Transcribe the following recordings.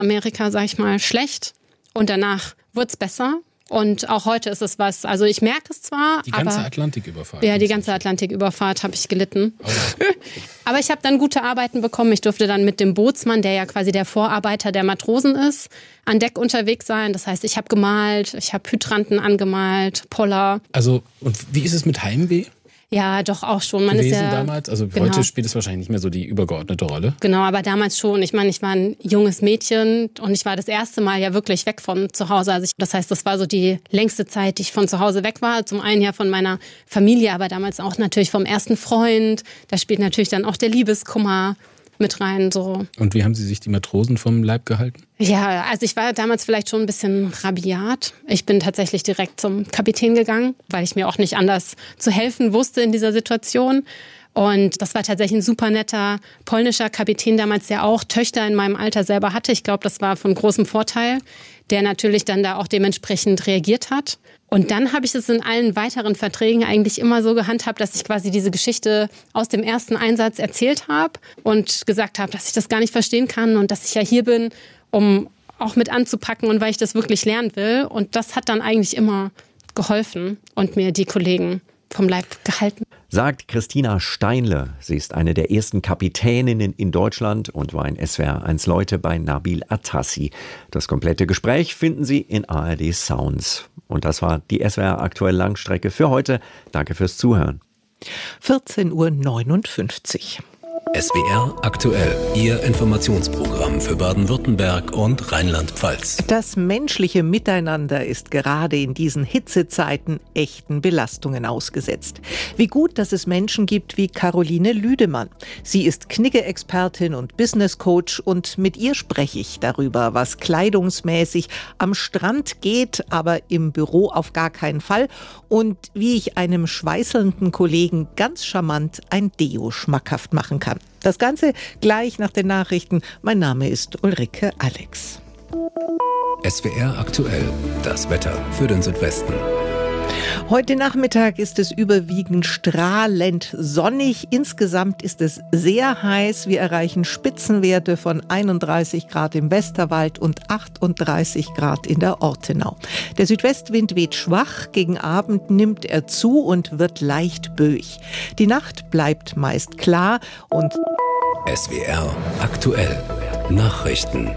Amerika, sag ich mal, schlecht und danach wurde es besser. Und auch heute ist es was, also ich merke es zwar, die ganze Atlantiküberfahrt. Ja, die ganze Atlantiküberfahrt habe ich gelitten. Oh. Aber ich habe dann gute Arbeiten bekommen. Ich durfte dann mit dem Bootsmann, der ja quasi der Vorarbeiter der Matrosen ist, an Deck unterwegs sein. Das heißt, ich habe gemalt, ich habe Hydranten angemalt, Poller. Also, und wie ist es mit Heimweh? Ja, doch auch schon. Man gewesen ist ja, damals? Also genau. Heute spielt es wahrscheinlich nicht mehr so die übergeordnete Rolle. Genau, aber damals schon. Ich meine, ich war ein junges Mädchen und ich war das erste Mal ja wirklich weg von zu Hause. Also das heißt, das war so die längste Zeit, die ich von zu Hause weg war. Zum einen ja von meiner Familie, aber damals auch natürlich vom ersten Freund. Da spielt natürlich dann auch der Liebeskummer mit rein. So. Und wie haben Sie sich die Matrosen vom Leib gehalten? Ja, also ich war damals vielleicht schon ein bisschen rabiat. Ich bin tatsächlich direkt zum Kapitän gegangen, weil ich mir auch nicht anders zu helfen wusste in dieser Situation. Und das war tatsächlich ein super netter polnischer Kapitän damals, der auch Töchter in meinem Alter selber hatte. Ich glaube, das war von großem Vorteil, der natürlich dann da auch dementsprechend reagiert hat. Und dann habe ich es in allen weiteren Verträgen eigentlich immer so gehandhabt, dass ich quasi diese Geschichte aus dem ersten Einsatz erzählt habe und gesagt habe, dass ich das gar nicht verstehen kann und dass ich ja hier bin, um auch mit anzupacken und weil ich das wirklich lernen will. Und das hat dann eigentlich immer geholfen und mir die Kollegen vom Leib gehalten. Sagt Christina Steinle. Sie ist eine der ersten Kapitäninnen in Deutschland und war in SWR 1 Leute bei Nabil Atassi. Das komplette Gespräch finden Sie in ARD Sounds. Und das war die SWR Aktuell Langstrecke für heute. Danke fürs Zuhören. 14:59 Uhr. SWR aktuell, Ihr Informationsprogramm für Baden-Württemberg und Rheinland-Pfalz. Das menschliche Miteinander ist gerade in diesen Hitzezeiten echten Belastungen ausgesetzt. Wie gut, dass es Menschen gibt wie Caroline Lüdemann. Sie ist Knigge-Expertin und Business-Coach und mit ihr spreche ich darüber, was kleidungsmäßig am Strand geht, aber im Büro auf gar keinen Fall und wie ich einem schweißelnden Kollegen ganz charmant ein Deo schmackhaft machen kann. Das Ganze gleich nach den Nachrichten. Mein Name ist Ulrike Alex. SWR aktuell, das Wetter für den Südwesten. Heute Nachmittag ist es überwiegend strahlend sonnig. Insgesamt ist es sehr heiß. Wir erreichen Spitzenwerte von 31 Grad im Westerwald und 38 Grad in der Ortenau. Der Südwestwind weht schwach. Gegen Abend nimmt er zu und wird leicht böig. Die Nacht bleibt meist klar und SWR aktuell, Nachrichten.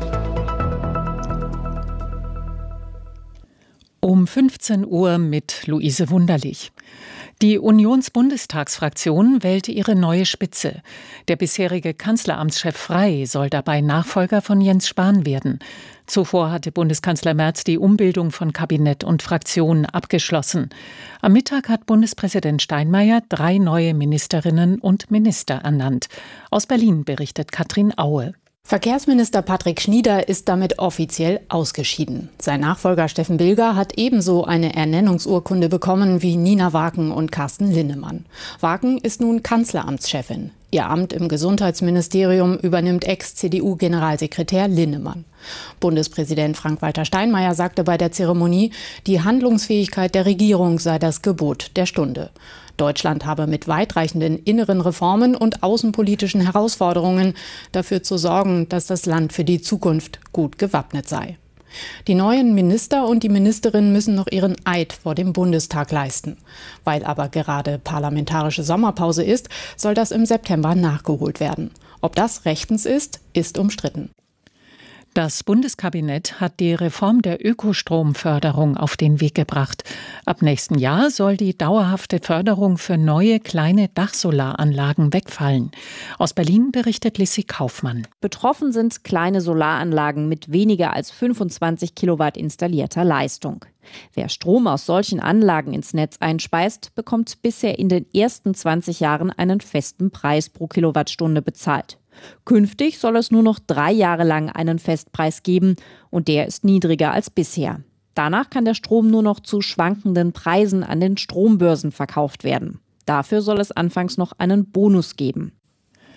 Um 15 Uhr mit Luise Wunderlich. Die Unionsbundestagsfraktion wählte ihre neue Spitze. Der bisherige Kanzleramtschef Frey soll dabei Nachfolger von Jens Spahn werden. Zuvor hatte Bundeskanzler Merz die Umbildung von Kabinett und Fraktion abgeschlossen. Am Mittag hat Bundespräsident Steinmeier 3 neue Ministerinnen und Minister ernannt. Aus Berlin berichtet Katrin Aue. Verkehrsminister Patrick Schnieder ist damit offiziell ausgeschieden. Sein Nachfolger Steffen Bilger hat ebenso eine Ernennungsurkunde bekommen wie Nina Waken und Carsten Linnemann. Waken ist nun Kanzleramtschefin. Ihr Amt im Gesundheitsministerium übernimmt Ex-CDU-Generalsekretär Linnemann. Bundespräsident Frank-Walter Steinmeier sagte bei der Zeremonie, die Handlungsfähigkeit der Regierung sei das Gebot der Stunde. Deutschland habe mit weitreichenden inneren Reformen und außenpolitischen Herausforderungen dafür zu sorgen, dass das Land für die Zukunft gut gewappnet sei. Die neuen Minister und die Ministerinnen müssen noch ihren Eid vor dem Bundestag leisten. Weil aber gerade parlamentarische Sommerpause ist, soll das im September nachgeholt werden. Ob das rechtens ist, ist umstritten. Das Bundeskabinett hat die Reform der Ökostromförderung auf den Weg gebracht. Ab nächsten Jahr soll die dauerhafte Förderung für neue kleine Dachsolaranlagen wegfallen. Aus Berlin berichtet Lissy Kaufmann. Betroffen sind kleine Solaranlagen mit weniger als 25 Kilowatt installierter Leistung. Wer Strom aus solchen Anlagen ins Netz einspeist, bekommt bisher in den ersten 20 Jahren einen festen Preis pro Kilowattstunde bezahlt. Künftig soll es nur noch 3 Jahre lang einen Festpreis geben und der ist niedriger als bisher. Danach kann der Strom nur noch zu schwankenden Preisen an den Strombörsen verkauft werden. Dafür soll es anfangs noch einen Bonus geben.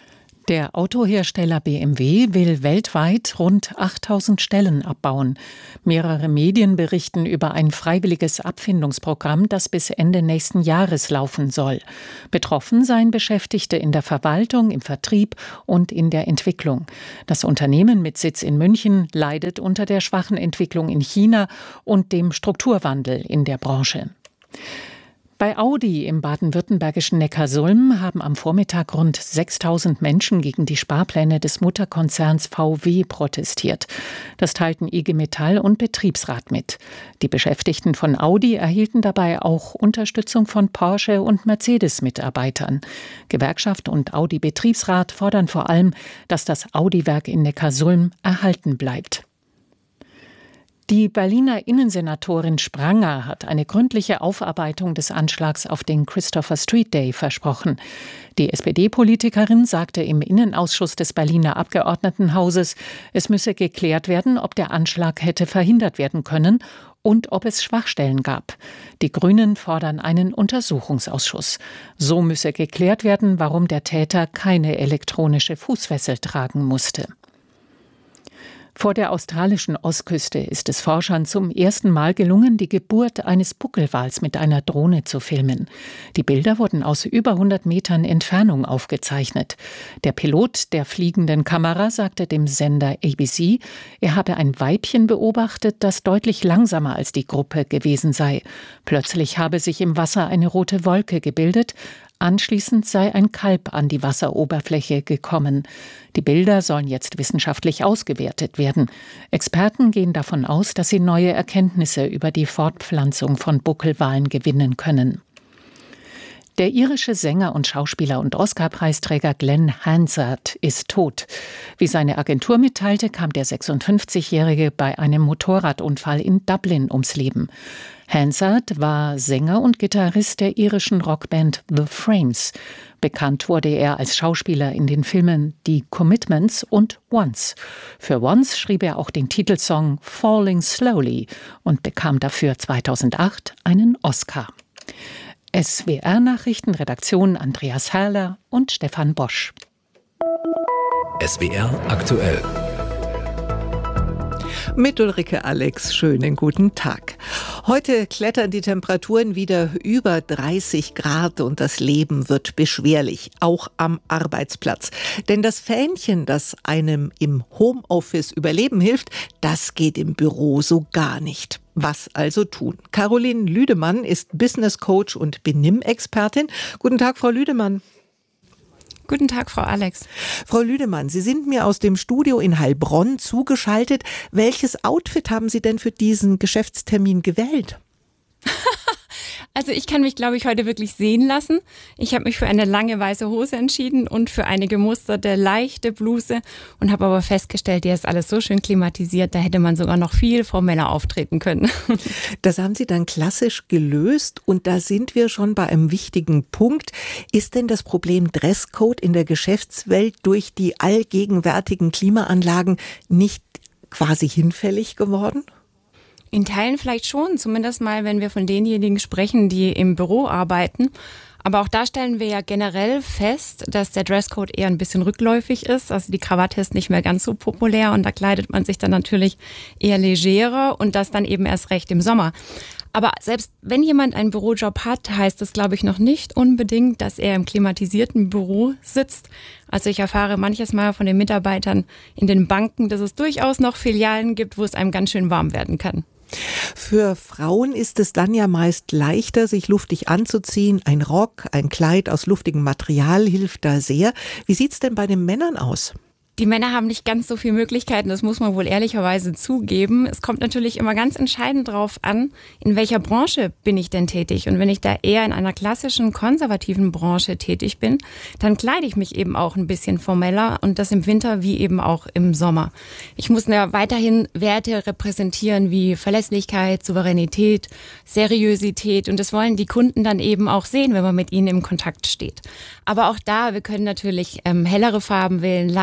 Der Autohersteller BMW will weltweit rund 8000 Stellen abbauen. Mehrere Medien berichten über ein freiwilliges Abfindungsprogramm, das bis Ende nächsten Jahres laufen soll. Betroffen seien Beschäftigte in der Verwaltung, im Vertrieb und in der Entwicklung. Das Unternehmen mit Sitz in München leidet unter der schwachen Entwicklung in China und dem Strukturwandel in der Branche. Bei Audi im baden-württembergischen Neckarsulm haben am Vormittag rund 6000 Menschen gegen die Sparpläne des Mutterkonzerns VW protestiert. Das teilten IG Metall und Betriebsrat mit. Die Beschäftigten von Audi erhielten dabei auch Unterstützung von Porsche und Mercedes-Mitarbeitern. Gewerkschaft und Audi-Betriebsrat fordern vor allem, dass das Audi-Werk in Neckarsulm erhalten bleibt. Die Berliner Innensenatorin Spranger hat eine gründliche Aufarbeitung des Anschlags auf den Christopher Street Day versprochen. Die SPD-Politikerin sagte im Innenausschuss des Berliner Abgeordnetenhauses, es müsse geklärt werden, ob der Anschlag hätte verhindert werden können und ob es Schwachstellen gab. Die Grünen fordern einen Untersuchungsausschuss. So müsse geklärt werden, warum der Täter keine elektronische Fußfessel tragen musste. Vor der australischen Ostküste ist es Forschern zum ersten Mal gelungen, die Geburt eines Buckelwals mit einer Drohne zu filmen. Die Bilder wurden aus über 100 Metern Entfernung aufgezeichnet. Der Pilot der fliegenden Kamera sagte dem Sender ABC, er habe ein Weibchen beobachtet, das deutlich langsamer als die Gruppe gewesen sei. Plötzlich habe sich im Wasser eine rote Wolke gebildet. Anschließend sei ein Kalb an die Wasseroberfläche gekommen. Die Bilder sollen jetzt wissenschaftlich ausgewertet werden. Experten gehen davon aus, dass sie neue Erkenntnisse über die Fortpflanzung von Buckelwalen gewinnen können. Der irische Sänger und Schauspieler und Oscar-Preisträger Glenn Hansard ist tot. Wie seine Agentur mitteilte, kam der 56-Jährige bei einem Motorradunfall in Dublin ums Leben. Hansard war Sänger und Gitarrist der irischen Rockband The Frames. Bekannt wurde er als Schauspieler in den Filmen Die Commitments und Once. Für Once schrieb er auch den Titelsong Falling Slowly und bekam dafür 2008 einen Oscar. SWR-Nachrichtenredaktion Andreas Herrler und Stefan Bosch. SWR aktuell. Mit Ulrike Alex, schönen guten Tag. Heute klettern die Temperaturen wieder über 30 Grad und das Leben wird beschwerlich, auch am Arbeitsplatz. Denn das Fähnchen, das einem im Homeoffice überleben hilft, das geht im Büro so gar nicht. Was also tun? Caroline Lüdemann ist Business Coach und Benimm-Expertin. Guten Tag, Frau Lüdemann. Guten Tag, Frau Alex. Frau Lüdemann, Sie sind mir aus dem Studio in Heilbronn zugeschaltet. Welches Outfit haben Sie denn für diesen Geschäftstermin gewählt? Also ich kann mich, glaube ich, heute wirklich sehen lassen. Ich habe mich für eine lange weiße Hose entschieden und für eine gemusterte, leichte Bluse und habe aber festgestellt, die ist alles so schön klimatisiert, da hätte man sogar noch viel formeller auftreten können. Das haben Sie dann klassisch gelöst und da sind wir schon bei einem wichtigen Punkt. Ist denn das Problem Dresscode in der Geschäftswelt durch die allgegenwärtigen Klimaanlagen nicht quasi hinfällig geworden? In Teilen vielleicht schon, zumindest mal, wenn wir von denjenigen sprechen, die im Büro arbeiten. Aber auch da stellen wir ja generell fest, dass der Dresscode eher ein bisschen rückläufig ist. Also die Krawatte ist nicht mehr ganz so populär und da kleidet man sich dann natürlich eher legerer und das dann eben erst recht im Sommer. Aber selbst wenn jemand einen Bürojob hat, heißt das, glaube ich, noch nicht unbedingt, dass er im klimatisierten Büro sitzt. Also ich erfahre manches Mal von den Mitarbeitern in den Banken, dass es durchaus noch Filialen gibt, wo es einem ganz schön warm werden kann. Für Frauen ist es dann ja meist leichter, sich luftig anzuziehen. Ein Rock, ein Kleid aus luftigem Material hilft da sehr. Wie sieht's denn bei den Männern aus? Die Männer haben nicht ganz so viele Möglichkeiten, das muss man wohl ehrlicherweise zugeben. Es kommt natürlich immer ganz entscheidend drauf an, in welcher Branche bin ich denn tätig. Und wenn ich da eher in einer klassischen, konservativen Branche tätig bin, dann kleide ich mich eben auch ein bisschen formeller und das im Winter wie eben auch im Sommer. Ich muss ja weiterhin Werte repräsentieren wie Verlässlichkeit, Souveränität, Seriosität und das wollen die Kunden dann eben auch sehen, wenn man mit ihnen im Kontakt steht. Aber auch da, wir können natürlich hellere Farben wählen, leichtere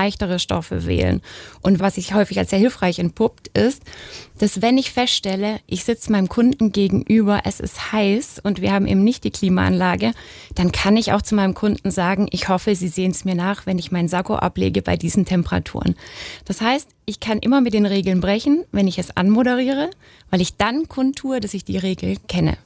Stoffe wählen. Und was sich häufig als sehr hilfreich entpuppt, ist, dass wenn ich feststelle, ich sitze meinem Kunden gegenüber, es ist heiß und wir haben eben nicht die Klimaanlage, dann kann ich auch zu meinem Kunden sagen, ich hoffe, Sie sehen es mir nach, wenn ich meinen Sakko ablege bei diesen Temperaturen. Das heißt, ich kann immer mit den Regeln brechen, wenn ich es anmoderiere, weil ich dann kundtue, dass ich die Regel kenne.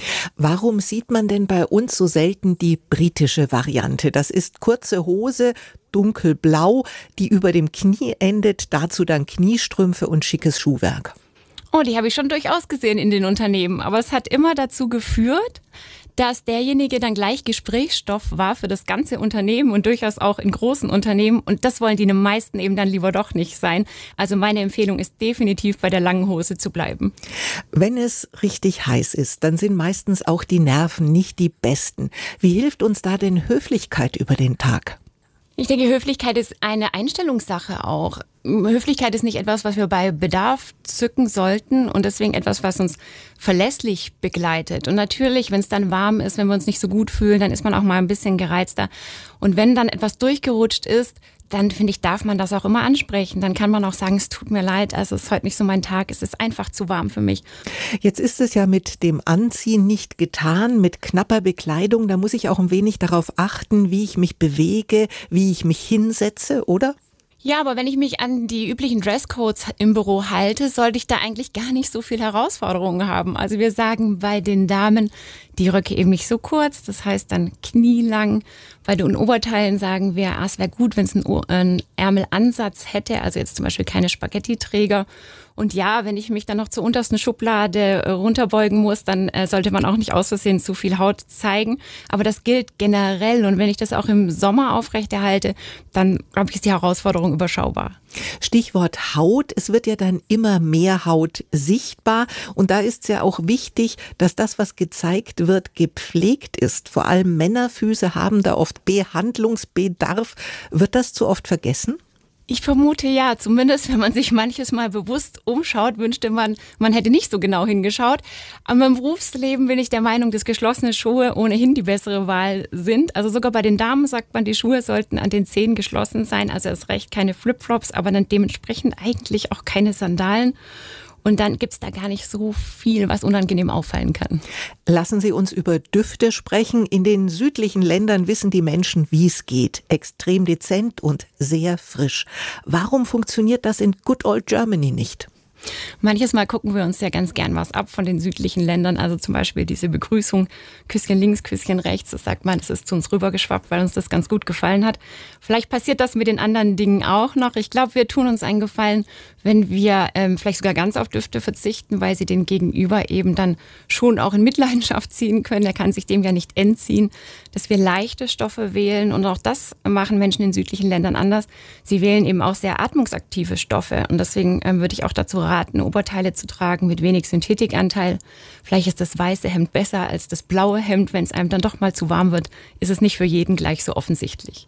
Warum sieht man denn bei uns so selten die britische Variante? Das ist kurze Hose, dunkelblau, die über dem Knie endet, dazu dann Kniestrümpfe und schickes Schuhwerk. Oh, die habe ich schon durchaus gesehen in den Unternehmen, aber es hat immer dazu geführt, dass derjenige dann gleich Gesprächsstoff war für das ganze Unternehmen und durchaus auch in großen Unternehmen. Und das wollen die meisten eben dann lieber doch nicht sein. Also meine Empfehlung ist definitiv bei der langen Hose zu bleiben. Wenn es richtig heiß ist, dann sind meistens auch die Nerven nicht die besten. Wie hilft uns da denn Höflichkeit über den Tag? Ich denke, Höflichkeit ist eine Einstellungssache auch. Höflichkeit ist nicht etwas, was wir bei Bedarf zücken sollten und deswegen etwas, was uns verlässlich begleitet. Und natürlich, wenn es dann warm ist, wenn wir uns nicht so gut fühlen, dann ist man auch mal ein bisschen gereizter. Und wenn dann etwas durchgerutscht ist, dann finde ich, darf man das auch immer ansprechen. Dann kann man auch sagen, es tut mir leid, also es ist heute nicht so mein Tag, es ist einfach zu warm für mich. Jetzt ist es ja mit dem Anziehen nicht getan, mit knapper Bekleidung. Da muss ich auch ein wenig darauf achten, wie ich mich bewege, wie ich mich hinsetze, oder? Ja, aber wenn ich mich an die üblichen Dresscodes im Büro halte, sollte ich da eigentlich gar nicht so viel Herausforderungen haben. Also wir sagen bei den Damen, die Röcke eben nicht so kurz, das heißt dann knielang. Bei den Oberteilen sagen wir, es wäre gut, wenn es einen Ärmelansatz hätte, also jetzt zum Beispiel keine Spaghetti-Träger. Und ja, wenn ich mich dann noch zur untersten Schublade runterbeugen muss, dann sollte man auch nicht aus Versehen zu viel Haut zeigen. Aber das gilt generell. Und wenn ich das auch im Sommer aufrechterhalte, dann, glaube ich, ist die Herausforderung überschaubar. Stichwort Haut. Es wird ja dann immer mehr Haut sichtbar. Und da ist es ja auch wichtig, dass das, was gezeigt wird, gepflegt ist. Vor allem Männerfüße haben da oft Behandlungsbedarf. Wird das zu oft vergessen? Ich vermute ja, zumindest wenn man sich manches Mal bewusst umschaut, wünschte man hätte nicht so genau hingeschaut. Aber im Berufsleben bin ich der Meinung, dass geschlossene Schuhe ohnehin die bessere Wahl sind. Also sogar bei den Damen sagt man, die Schuhe sollten an den Zehen geschlossen sein. Also erst recht keine Flipflops, aber dann dementsprechend eigentlich auch keine Sandalen. Und dann gibt's da gar nicht so viel, was unangenehm auffallen kann. Lassen Sie uns über Düfte sprechen. In den südlichen Ländern wissen die Menschen, wie es geht. Extrem dezent und sehr frisch. Warum funktioniert das in Good Old Germany nicht? Manches Mal gucken wir uns ja ganz gern was ab von den südlichen Ländern, also zum Beispiel diese Begrüßung, Küsschen links, Küsschen rechts, das sagt man, das ist zu uns rübergeschwappt, weil uns das ganz gut gefallen hat. Vielleicht passiert das mit den anderen Dingen auch noch. Ich glaube, wir tun uns einen Gefallen, wenn wir vielleicht sogar ganz auf Düfte verzichten, weil sie den Gegenüber eben dann schon auch in Mitleidenschaft ziehen können. Er kann sich dem ja nicht entziehen, dass wir leichte Stoffe wählen und auch das machen Menschen in südlichen Ländern anders. Sie wählen eben auch sehr atmungsaktive Stoffe und deswegen würde ich auch dazu raten, Oberteile zu tragen mit wenig Synthetikanteil. Vielleicht ist das weiße Hemd besser als das blaue Hemd. Wenn es einem dann doch mal zu warm wird, ist es nicht für jeden gleich so offensichtlich.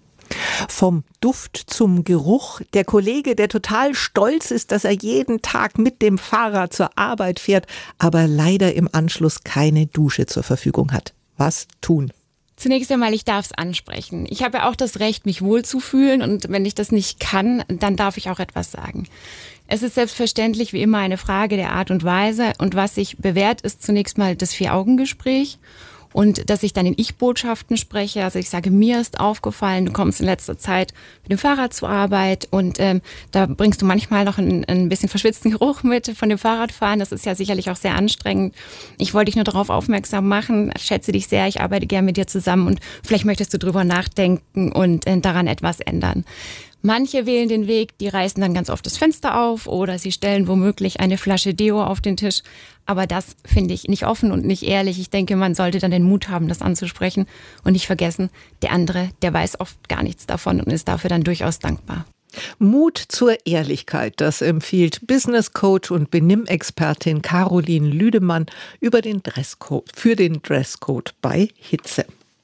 Vom Duft zum Geruch. Der Kollege, der total stolz ist, dass er jeden Tag mit dem Fahrrad zur Arbeit fährt, aber leider im Anschluss keine Dusche zur Verfügung hat. Was tun? Zunächst einmal, ich darf es ansprechen. Ich habe ja auch das Recht, mich wohlzufühlen und wenn ich das nicht kann, dann darf ich auch etwas sagen. Es ist selbstverständlich wie immer eine Frage der Art und Weise und was sich bewährt, ist zunächst mal das Vier-Augen-Gespräch. Und dass ich dann in Ich-Botschaften spreche, also ich sage, mir ist aufgefallen, du kommst in letzter Zeit mit dem Fahrrad zur Arbeit und da bringst du manchmal noch ein bisschen verschwitzten Geruch mit von dem Fahrradfahren. Das ist ja sicherlich auch sehr anstrengend. Ich wollte dich nur darauf aufmerksam machen, schätze dich sehr, ich arbeite gerne mit dir zusammen und vielleicht möchtest du drüber nachdenken und daran etwas ändern. Manche wählen den Weg, die reißen dann ganz oft das Fenster auf oder sie stellen womöglich eine Flasche Deo auf den Tisch. Aber das finde ich nicht offen und nicht ehrlich. Ich denke, man sollte dann den Mut haben, das anzusprechen und nicht vergessen, der andere, der weiß oft gar nichts davon und ist dafür dann durchaus dankbar. Mut zur Ehrlichkeit, das empfiehlt Business Coach und Benimmexpertin Caroline Lüdemann für den Dresscode bei Hitze.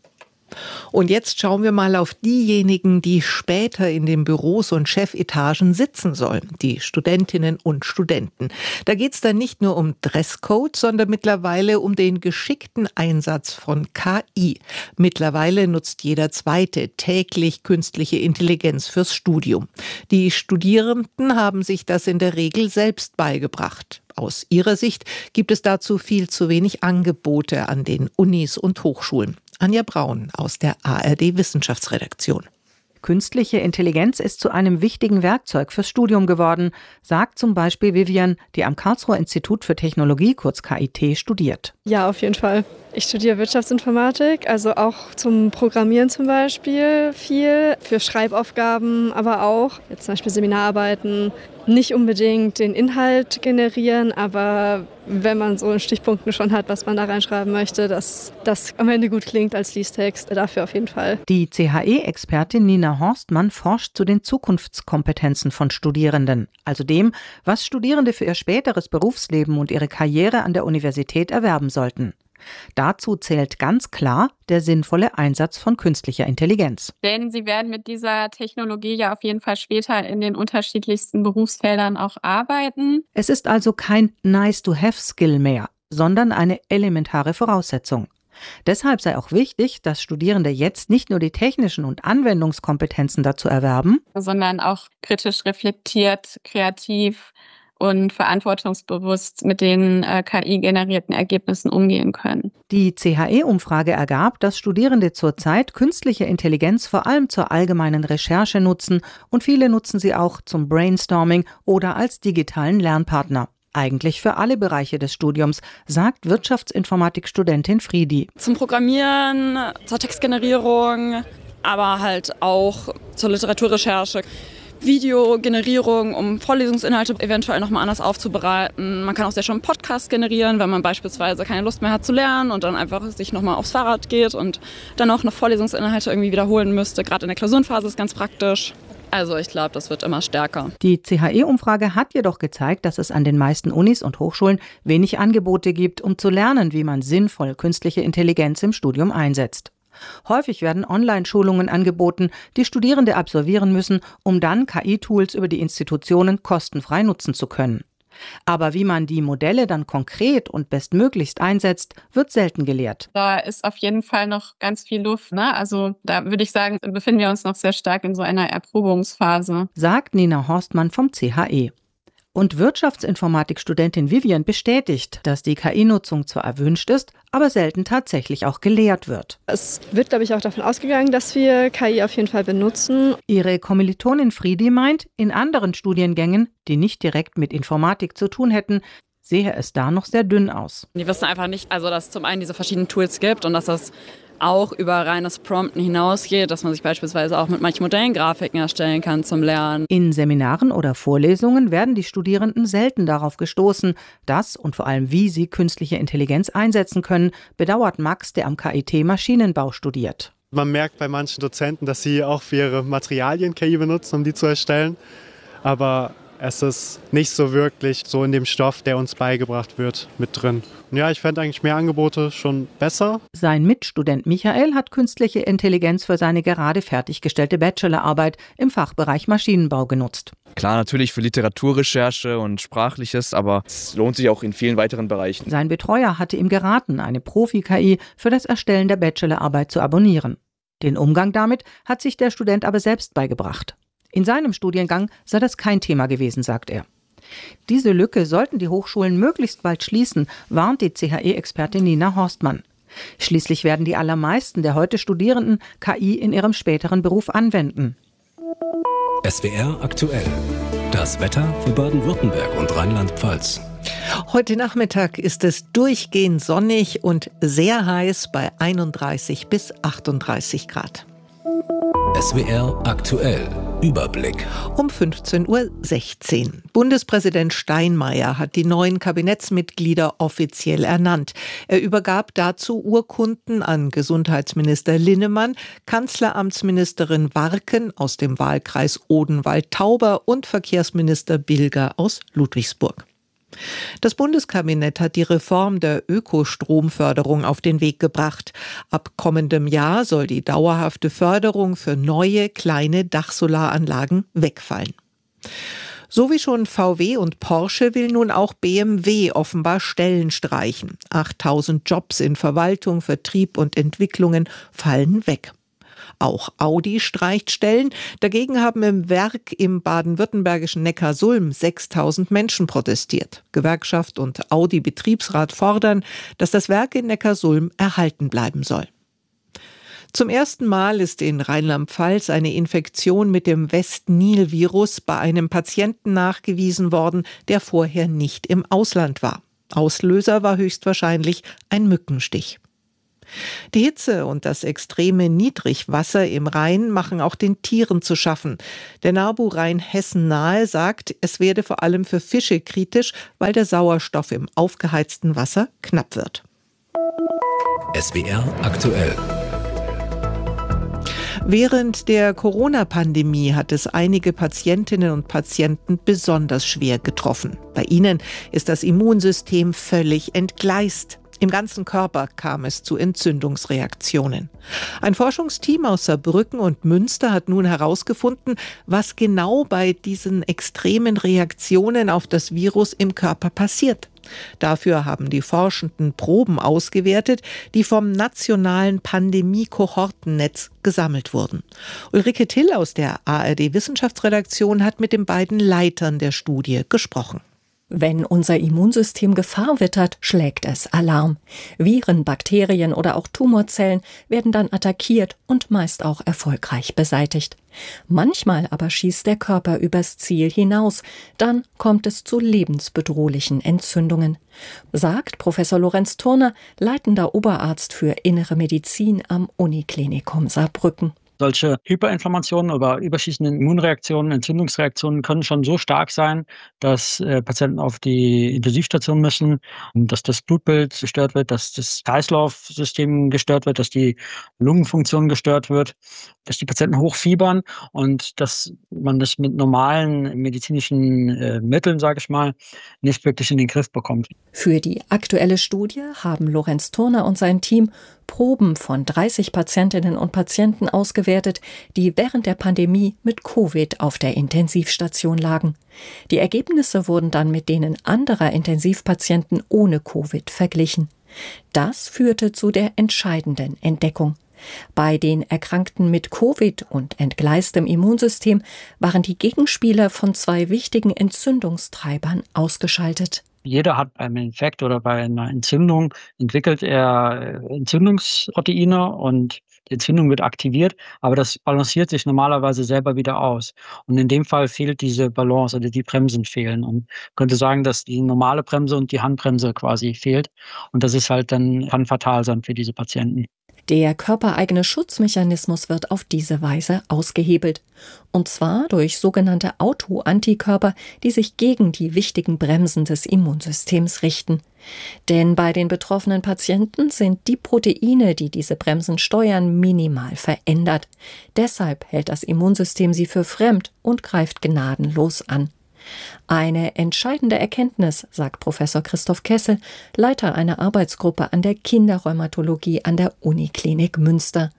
Und jetzt schauen wir mal auf diejenigen, die später in den Büros und Chefetagen sitzen sollen, die Studentinnen und Studenten. Da geht es dann nicht nur um Dresscode, sondern mittlerweile um den geschickten Einsatz von KI. Mittlerweile nutzt jeder Zweite täglich künstliche Intelligenz fürs Studium. Die Studierenden haben sich das in der Regel selbst beigebracht. Aus ihrer Sicht gibt es dazu viel zu wenig Angebote an den Unis und Hochschulen. Anja Braun aus der ARD-Wissenschaftsredaktion. Künstliche Intelligenz ist zu einem wichtigen Werkzeug fürs Studium geworden, sagt zum Beispiel Vivian, die am Karlsruher Institut für Technologie, kurz KIT, studiert. Ja, auf jeden Fall. Ich studiere Wirtschaftsinformatik, also auch zum Programmieren zum Beispiel viel, für Schreibaufgaben, aber auch jetzt zum Beispiel Seminararbeiten. Nicht unbedingt den Inhalt generieren, aber wenn man so in Stichpunkten schon hat, was man da reinschreiben möchte, dass das am Ende gut klingt als Fließtext, dafür auf jeden Fall. Die CHE-Expertin Nina Horstmann forscht zu den Zukunftskompetenzen von Studierenden, also dem, was Studierende für ihr späteres Berufsleben und ihre Karriere an der Universität erwerben sollten. Dazu zählt ganz klar der sinnvolle Einsatz von künstlicher Intelligenz. Denn sie werden mit dieser Technologie ja auf jeden Fall später in den unterschiedlichsten Berufsfeldern auch arbeiten. Es ist also kein Nice-to-have-Skill mehr, sondern eine elementare Voraussetzung. Deshalb sei auch wichtig, dass Studierende jetzt nicht nur die technischen und Anwendungskompetenzen dazu erwerben, sondern auch kritisch reflektiert, kreativ und verantwortungsbewusst mit den KI-generierten Ergebnissen umgehen können. Die CHE-Umfrage ergab, dass Studierende zurzeit künstliche Intelligenz vor allem zur allgemeinen Recherche nutzen und viele nutzen sie auch zum Brainstorming oder als digitalen Lernpartner. Eigentlich für alle Bereiche des Studiums, sagt Wirtschaftsinformatik-Studentin Friedi. Zum Programmieren, zur Textgenerierung, aber halt auch zur Literaturrecherche. Videogenerierung, um Vorlesungsinhalte eventuell nochmal anders aufzubereiten. Man kann auch sehr schön einen Podcast generieren, wenn man beispielsweise keine Lust mehr hat zu lernen und dann einfach sich nochmal aufs Fahrrad geht und dann auch noch Vorlesungsinhalte irgendwie wiederholen müsste. Gerade in der Klausurenphase ist ganz praktisch. Also ich glaube, das wird immer stärker. Die CHE-Umfrage hat jedoch gezeigt, dass es an den meisten Unis und Hochschulen wenig Angebote gibt, um zu lernen, wie man sinnvoll künstliche Intelligenz im Studium einsetzt. Häufig werden Online-Schulungen angeboten, die Studierende absolvieren müssen, um dann KI-Tools über die Institutionen kostenfrei nutzen zu können. Aber wie man die Modelle dann konkret und bestmöglichst einsetzt, wird selten gelehrt. Da ist auf jeden Fall noch ganz viel Luft, ne? Also da würde ich sagen, befinden wir uns noch sehr stark in so einer Erprobungsphase, sagt Nina Horstmann vom CHE. Und Wirtschaftsinformatik-Studentin Vivian bestätigt, dass die KI-Nutzung zwar erwünscht ist, aber selten tatsächlich auch gelehrt wird. Es wird, glaube ich, auch davon ausgegangen, dass wir KI auf jeden Fall benutzen. Ihre Kommilitonin Friedi meint, in anderen Studiengängen, die nicht direkt mit Informatik zu tun hätten, sehe es da noch sehr dünn aus. Die wissen einfach nicht, also dass es zum einen diese verschiedenen Tools gibt und dass das auch über reines Prompten hinausgeht, dass man sich beispielsweise auch mit manchen Modellen Grafiken erstellen kann zum Lernen. In Seminaren oder Vorlesungen werden die Studierenden selten darauf gestoßen, dass und vor allem wie sie künstliche Intelligenz einsetzen können, bedauert Max, der am KIT Maschinenbau studiert. Man merkt bei manchen Dozenten, dass sie auch für ihre Materialien KI benutzen, um die zu erstellen, aber es ist nicht so wirklich so in dem Stoff, der uns beigebracht wird, mit drin. Und ja, ich fände eigentlich mehr Angebote schon besser. Sein Mitstudent Michael hat künstliche Intelligenz für seine gerade fertiggestellte Bachelorarbeit im Fachbereich Maschinenbau genutzt. Klar, natürlich für Literaturrecherche und Sprachliches, aber es lohnt sich auch in vielen weiteren Bereichen. Sein Betreuer hatte ihm geraten, eine Profi-KI für das Erstellen der Bachelorarbeit zu abonnieren. Den Umgang damit hat sich der Student aber selbst beigebracht. In seinem Studiengang sei das kein Thema gewesen, sagt er. Diese Lücke sollten die Hochschulen möglichst bald schließen, warnt die CHE-Expertin Nina Horstmann. Schließlich werden die allermeisten der heute Studierenden KI in ihrem späteren Beruf anwenden. SWR aktuell. Das Wetter für Baden-Württemberg und Rheinland-Pfalz. Heute Nachmittag ist es durchgehend sonnig und sehr heiß bei 31 bis 38 Grad. SWR aktuell. Überblick. Um 15:16 Uhr. Bundespräsident Steinmeier hat die neuen Kabinettsmitglieder offiziell ernannt. Er übergab dazu Urkunden an Gesundheitsminister Linnemann, Kanzleramtsministerin Warken aus dem Wahlkreis Odenwald-Tauber und Verkehrsminister Bilger aus Ludwigsburg. Das Bundeskabinett hat die Reform der Ökostromförderung auf den Weg gebracht. Ab kommendem Jahr soll die dauerhafte Förderung für neue, kleine Dachsolaranlagen wegfallen. So wie schon VW und Porsche will nun auch BMW offenbar Stellen streichen. 8.000 Jobs in Verwaltung, Vertrieb und Entwicklungen fallen weg. Auch Audi streicht Stellen. Dagegen haben im Werk im baden-württembergischen Neckarsulm 6.000 Menschen protestiert. Gewerkschaft und Audi-Betriebsrat fordern, dass das Werk in Neckarsulm erhalten bleiben soll. Zum ersten Mal ist in Rheinland-Pfalz eine Infektion mit dem West-Nil-Virus bei einem Patienten nachgewiesen worden, der vorher nicht im Ausland war. Auslöser war höchstwahrscheinlich ein Mückenstich. Die Hitze und das extreme Niedrigwasser im Rhein machen auch den Tieren zu schaffen. Der NABU Rhein-Hessen nahe sagt, es werde vor allem für Fische kritisch, weil der Sauerstoff im aufgeheizten Wasser knapp wird. SWR aktuell. Während der Corona-Pandemie hat es einige Patientinnen und Patienten besonders schwer getroffen. Bei ihnen ist das Immunsystem völlig entgleist. Im ganzen Körper kam es zu Entzündungsreaktionen. Ein Forschungsteam aus Saarbrücken und Münster hat nun herausgefunden, was genau bei diesen extremen Reaktionen auf das Virus im Körper passiert. Dafür haben die Forschenden Proben ausgewertet, die vom nationalen Pandemie-Kohortennetz gesammelt wurden. Ulrike Till aus der ARD-Wissenschaftsredaktion hat mit den beiden Leitern der Studie gesprochen. Wenn unser Immunsystem Gefahr wittert, schlägt es Alarm. Viren, Bakterien oder auch Tumorzellen werden dann attackiert und meist auch erfolgreich beseitigt. Manchmal aber schießt der Körper übers Ziel hinaus. Dann kommt es zu lebensbedrohlichen Entzündungen, sagt Professor Lorenz Thurner, leitender Oberarzt für Innere Medizin am Uniklinikum Saarbrücken. Solche Hyperinflammationen oder überschießende Immunreaktionen, Entzündungsreaktionen können schon so stark sein, dass Patienten auf die Intensivstation müssen, dass das Blutbild gestört wird, dass das Kreislaufsystem gestört wird, dass die Lungenfunktion gestört wird, dass die Patienten hochfiebern und dass man das mit normalen medizinischen Mitteln, sage ich mal, nicht wirklich in den Griff bekommt. Für die aktuelle Studie haben Lorenz Thurner und sein Team Proben von 30 Patientinnen und Patienten ausgewertet, die während der Pandemie mit Covid auf der Intensivstation lagen. Die Ergebnisse wurden dann mit denen anderer Intensivpatienten ohne Covid verglichen. Das führte zu der entscheidenden Entdeckung. Bei den Erkrankten mit Covid und entgleistem Immunsystem waren die Gegenspieler von 2 wichtigen Entzündungstreibern ausgeschaltet. Jeder hat beim Infekt oder bei einer Entzündung entwickelt er Entzündungsproteine und die Entzündung wird aktiviert, aber das balanciert sich normalerweise selber wieder aus. Und in dem Fall fehlt diese Balance oder die Bremsen fehlen. Und man könnte sagen, dass die normale Bremse und die Handbremse quasi fehlt. Und das ist halt dann, kann fatal sein für diese Patienten. Der körpereigene Schutzmechanismus wird auf diese Weise ausgehebelt. Und zwar durch sogenannte Autoantikörper, die sich gegen die wichtigen Bremsen des Immunsystems richten. Denn bei den betroffenen Patienten sind die Proteine, die diese Bremsen steuern, minimal verändert. Deshalb hält das Immunsystem sie für fremd und greift gnadenlos an. Eine entscheidende Erkenntnis, sagt Professor Christoph Kessel, Leiter einer Arbeitsgruppe an der Kinderrheumatologie an der Uniklinik Münster.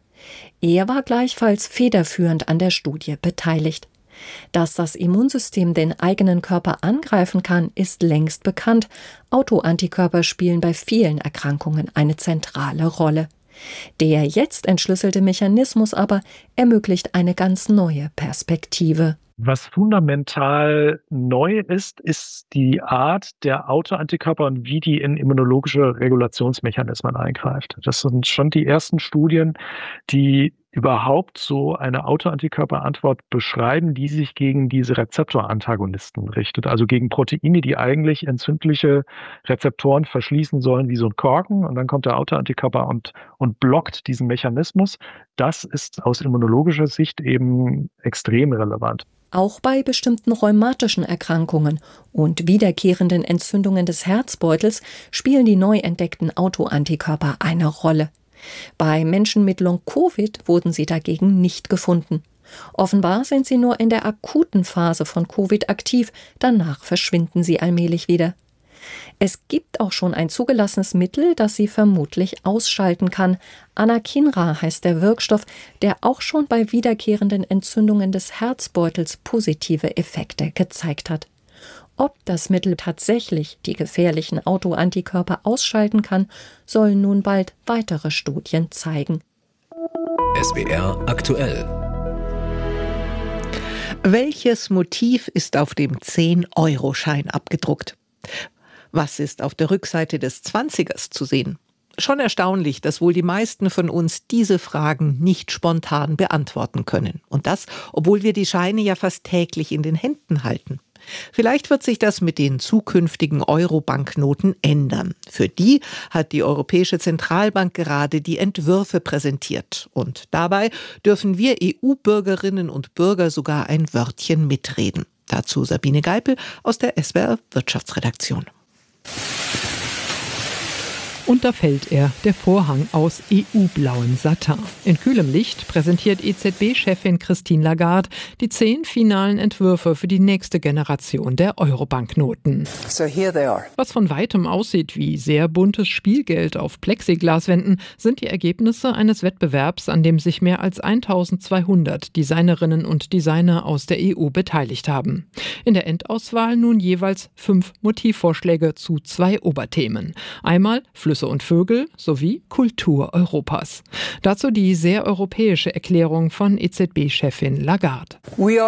Er war gleichfalls federführend an der Studie beteiligt. Dass das Immunsystem den eigenen Körper angreifen kann, ist längst bekannt. Autoantikörper spielen bei vielen Erkrankungen eine zentrale Rolle. Der jetzt entschlüsselte Mechanismus aber ermöglicht eine ganz neue Perspektive. Was fundamental neu ist, ist die Art der Autoantikörper und wie die in immunologische Regulationsmechanismen eingreift. Das sind schon die ersten Studien, die überhaupt so eine Autoantikörperantwort beschreiben, die sich gegen diese Rezeptorantagonisten richtet, also gegen Proteine, die eigentlich entzündliche Rezeptoren verschließen sollen wie so ein Korken, und dann kommt der Autoantikörper und blockt diesen Mechanismus. Das ist aus immunologischer Sicht eben extrem relevant. Auch bei bestimmten rheumatischen Erkrankungen und wiederkehrenden Entzündungen des Herzbeutels spielen die neu entdeckten Autoantikörper eine Rolle. Bei Menschen mit Long-Covid wurden sie dagegen nicht gefunden. Offenbar sind sie nur in der akuten Phase von Covid aktiv, danach verschwinden sie allmählich wieder. Es gibt auch schon ein zugelassenes Mittel, das sie vermutlich ausschalten kann. Anakinra heißt der Wirkstoff, der auch schon bei wiederkehrenden Entzündungen des Herzbeutels positive Effekte gezeigt hat. Ob das Mittel tatsächlich die gefährlichen Autoantikörper ausschalten kann, sollen nun bald weitere Studien zeigen. SWR aktuell. Welches Motiv ist auf dem 10-Euro-Schein abgedruckt? Was ist auf der Rückseite des 20ers zu sehen? Schon erstaunlich, dass wohl die meisten von uns diese Fragen nicht spontan beantworten können. Und das, obwohl wir die Scheine ja fast täglich in den Händen halten. Vielleicht wird sich das mit den zukünftigen Euro-Banknoten ändern. Für die hat die Europäische Zentralbank gerade die Entwürfe präsentiert. Und dabei dürfen wir EU-Bürgerinnen und Bürger sogar ein Wörtchen mitreden. Dazu Sabine Geipel aus der SWR Wirtschaftsredaktion. Und da fällt er, der Vorhang aus EU-blauem Satin. In kühlem Licht präsentiert EZB-Chefin Christine Lagarde die 10 finalen Entwürfe für die nächste Generation der Euro-Banknoten. So here they are. Was von weitem aussieht wie sehr buntes Spielgeld auf Plexiglaswänden, sind die Ergebnisse eines Wettbewerbs, an dem sich mehr als 1200 Designerinnen und Designer aus der EU beteiligt haben. In der Endauswahl nun jeweils 5 Motivvorschläge zu 2 Oberthemen. Einmal Flüsse und Vögel sowie Kultur Europas. Dazu die sehr europäische Erklärung von EZB-Chefin Lagarde. Wir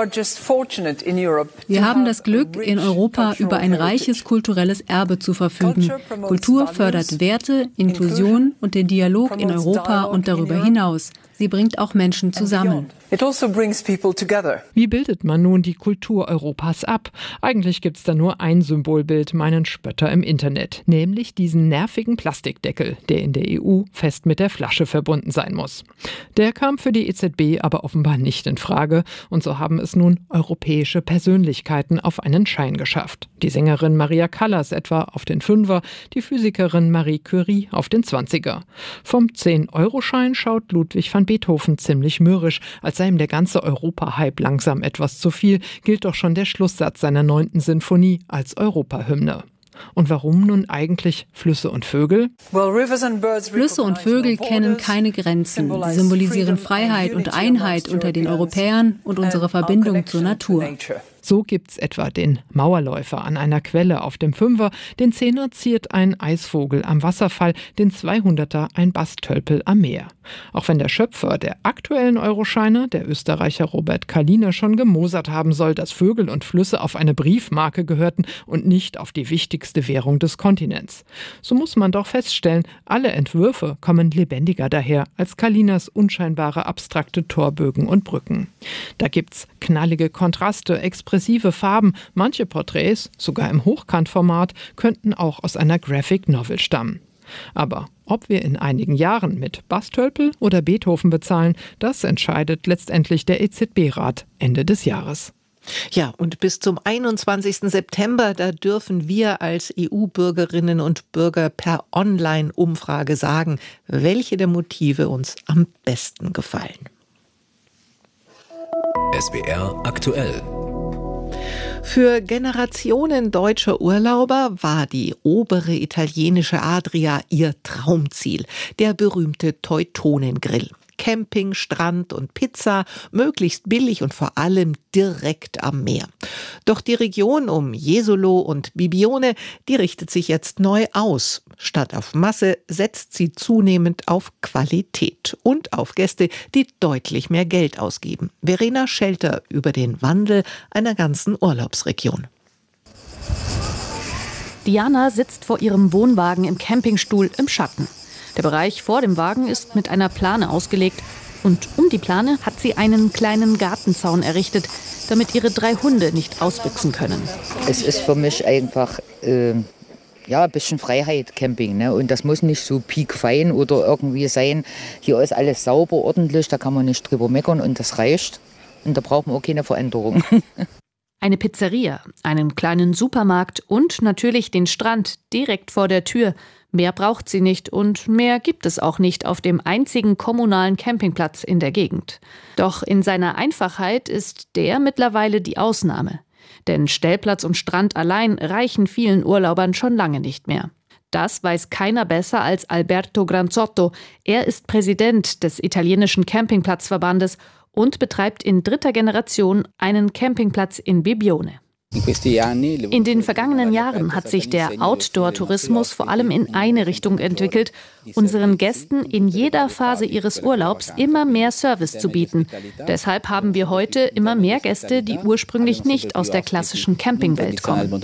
haben das Glück, in Europa über ein reiches kulturelles Erbe zu verfügen. Kultur fördert Werte, Inklusion und den Dialog in Europa und darüber hinaus. Sie bringt auch Menschen zusammen. Wie bildet man nun die Kultur Europas ab? Eigentlich gibt's da nur ein Symbolbild, meinen Spötter im Internet, nämlich diesen nervigen Plastikdeckel, der in der EU fest mit der Flasche verbunden sein muss. Der kam für die EZB aber offenbar nicht in Frage und so haben es nun europäische Persönlichkeiten auf einen Schein geschafft. Die Sängerin Maria Callas etwa auf den 5er, die Physikerin Marie Curie auf den 20er. Vom 10-Euro-Schein schaut Ludwig van Beethoven ziemlich mürrisch, als sei ihm der ganze Europa-Hype langsam etwas zu viel, gilt doch schon der Schlusssatz seiner 9. Sinfonie als Europahymne. Und warum nun eigentlich Flüsse und Vögel? Flüsse und Vögel kennen keine Grenzen. Sie symbolisieren Freiheit und Einheit unter den Europäern und unsere Verbindung zur Natur. So gibt's etwa den Mauerläufer an einer Quelle auf dem 5er, den 10er ziert ein Eisvogel am Wasserfall, den 200er ein Bastölpel am Meer. Auch wenn der Schöpfer der aktuellen Euroscheine, der Österreicher Robert Kalina, schon gemosert haben soll, dass Vögel und Flüsse auf eine Briefmarke gehörten und nicht auf die wichtigste Währung des Kontinents. So muss man doch feststellen, alle Entwürfe kommen lebendiger daher als Kalinas unscheinbare abstrakte Torbögen und Brücken. Da gibt's knallige Kontraste, expressive Farben, manche Porträts, sogar im Hochkantformat, könnten auch aus einer Graphic Novel stammen. Aber ob wir in einigen Jahren mit Bastölpel oder Beethoven bezahlen, das entscheidet letztendlich der EZB-Rat Ende des Jahres. Ja, und bis zum 21. September, da dürfen wir als EU-Bürgerinnen und Bürger per Online-Umfrage sagen, welche der Motive uns am besten gefallen. SWR aktuell. Für Generationen deutscher Urlauber war die obere italienische Adria ihr Traumziel, der berühmte Teutonengrill. Camping, Strand und Pizza, möglichst billig und vor allem direkt am Meer. Doch die Region um Jesolo und Bibione, die richtet sich jetzt neu aus. Statt auf Masse setzt sie zunehmend auf Qualität und auf Gäste, die deutlich mehr Geld ausgeben. Verena Schelter über den Wandel einer ganzen Urlaubsregion. Diana sitzt vor ihrem Wohnwagen im Campingstuhl im Schatten. Der Bereich vor dem Wagen ist mit einer Plane ausgelegt und um die Plane hat sie einen kleinen Gartenzaun errichtet, damit ihre 3 Hunde nicht ausbüchsen können. Es ist für mich einfach ein bisschen Freiheit, Camping. Ne? Und das muss nicht so piekfein oder irgendwie sein. Hier ist alles sauber, ordentlich, da kann man nicht drüber meckern und das reicht. Und da braucht man auch keine Veränderung. Eine Pizzeria, einen kleinen Supermarkt und natürlich den Strand direkt vor der Tür. Mehr braucht sie nicht und mehr gibt es auch nicht auf dem einzigen kommunalen Campingplatz in der Gegend. Doch in seiner Einfachheit ist der mittlerweile die Ausnahme. Denn Stellplatz und Strand allein reichen vielen Urlaubern schon lange nicht mehr. Das weiß keiner besser als Alberto Granzotto. Er ist Präsident des italienischen Campingplatzverbandes und betreibt in 3. Generation einen Campingplatz in Bibbione. In den vergangenen Jahren hat sich der Outdoor-Tourismus vor allem in eine Richtung entwickelt, unseren Gästen in jeder Phase ihres Urlaubs immer mehr Service zu bieten. Deshalb haben wir heute immer mehr Gäste, die ursprünglich nicht aus der klassischen Campingwelt kommen.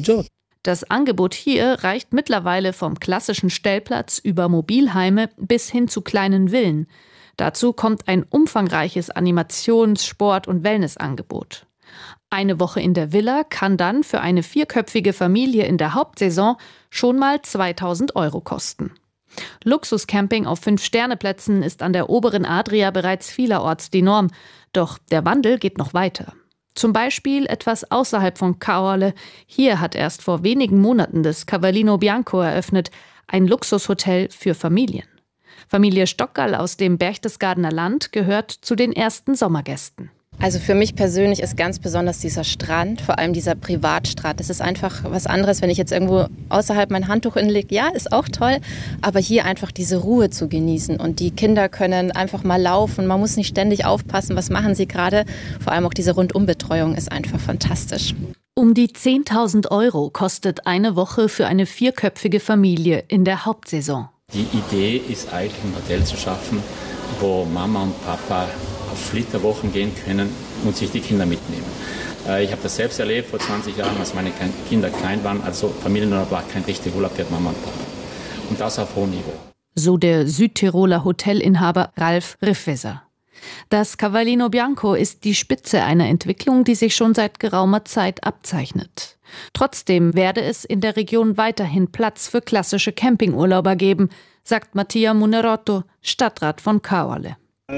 Das Angebot hier reicht mittlerweile vom klassischen Stellplatz über Mobilheime bis hin zu kleinen Villen. Dazu kommt ein umfangreiches Animations-, Sport- und Wellnessangebot. Eine Woche in der Villa kann dann für eine 4-köpfige Familie in der Hauptsaison schon mal 2.000 € kosten. Luxuscamping auf 5-Sterne-Plätzen ist an der oberen Adria bereits vielerorts die Norm. Doch der Wandel geht noch weiter. Zum Beispiel etwas außerhalb von Caorle. Hier hat erst vor wenigen Monaten das Cavallino Bianco eröffnet, ein Luxushotel für Familien. Familie Stockerl aus dem Berchtesgadener Land gehört zu den ersten Sommergästen. Also für mich persönlich ist ganz besonders dieser Strand, vor allem dieser Privatstrand. Das ist einfach was anderes, wenn ich jetzt irgendwo außerhalb mein Handtuch hinlege. Ja, ist auch toll, aber hier einfach diese Ruhe zu genießen. Und die Kinder können einfach mal laufen. Man muss nicht ständig aufpassen, was machen sie gerade. Vor allem auch diese Rundumbetreuung ist einfach fantastisch. Um die 10.000 € kostet eine Woche für eine 4-köpfige Familie in der Hauptsaison. Die Idee ist eigentlich, ein Hotel zu schaffen, wo Mama und Papa auf Flitterwochen gehen können und sich die Kinder mitnehmen. Ich habe das selbst erlebt vor 20 Jahren, als meine Kinder klein waren. Also Familienurlaub war kein richtiger Urlaub, der Mama und Papa. Und das auf hohem Niveau. So der Südtiroler Hotelinhaber Ralf Riffeser. Das Cavallino Bianco ist die Spitze einer Entwicklung, die sich schon seit geraumer Zeit abzeichnet. Trotzdem werde es in der Region weiterhin Platz für klassische Campingurlauber geben, sagt Mattia Munerotto, Stadtrat von Caorle.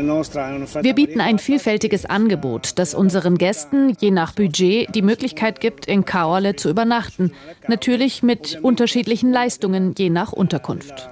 Wir bieten ein vielfältiges Angebot, das unseren Gästen je nach Budget die Möglichkeit gibt, in Caorle zu übernachten. Natürlich mit unterschiedlichen Leistungen je nach Unterkunft.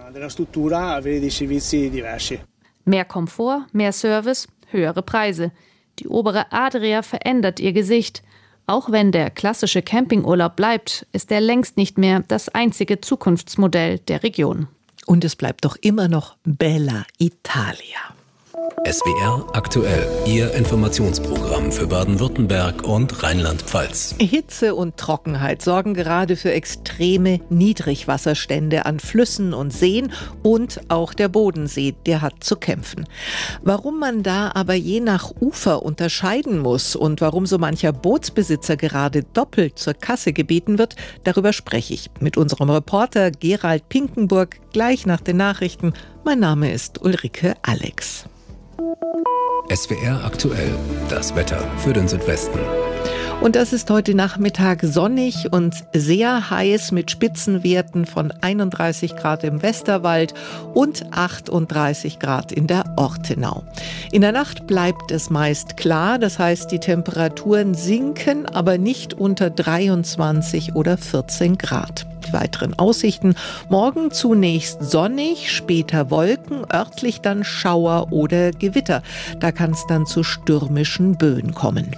Mehr Komfort, mehr Service, höhere Preise. Die obere Adria verändert ihr Gesicht. Auch wenn der klassische Campingurlaub bleibt, ist er längst nicht mehr das einzige Zukunftsmodell der Region. Und es bleibt doch immer noch Bella Italia. SWR aktuell, Ihr Informationsprogramm für Baden-Württemberg und Rheinland-Pfalz. Hitze und Trockenheit sorgen gerade für extreme Niedrigwasserstände an Flüssen und Seen und auch der Bodensee, der hat zu kämpfen. Warum man da aber je nach Ufer unterscheiden muss und warum so mancher Bootsbesitzer gerade doppelt zur Kasse gebeten wird, darüber spreche ich mit unserem Reporter Gerald Pinkenburg gleich nach den Nachrichten. Mein Name ist Ulrike Alex. SWR aktuell, das Wetter für den Südwesten. Und das ist heute Nachmittag sonnig und sehr heiß mit Spitzenwerten von 31 Grad im Westerwald und 38 Grad in der Ortenau. In der Nacht bleibt es meist klar, das heißt, die Temperaturen sinken, aber nicht unter 23 oder 14 Grad. Die weiteren Aussichten: morgen zunächst sonnig, später Wolken, örtlich dann Schauer oder Gewitter. Da kann es dann zu stürmischen Böen kommen.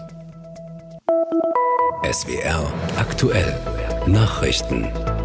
SWR aktuell, Nachrichten.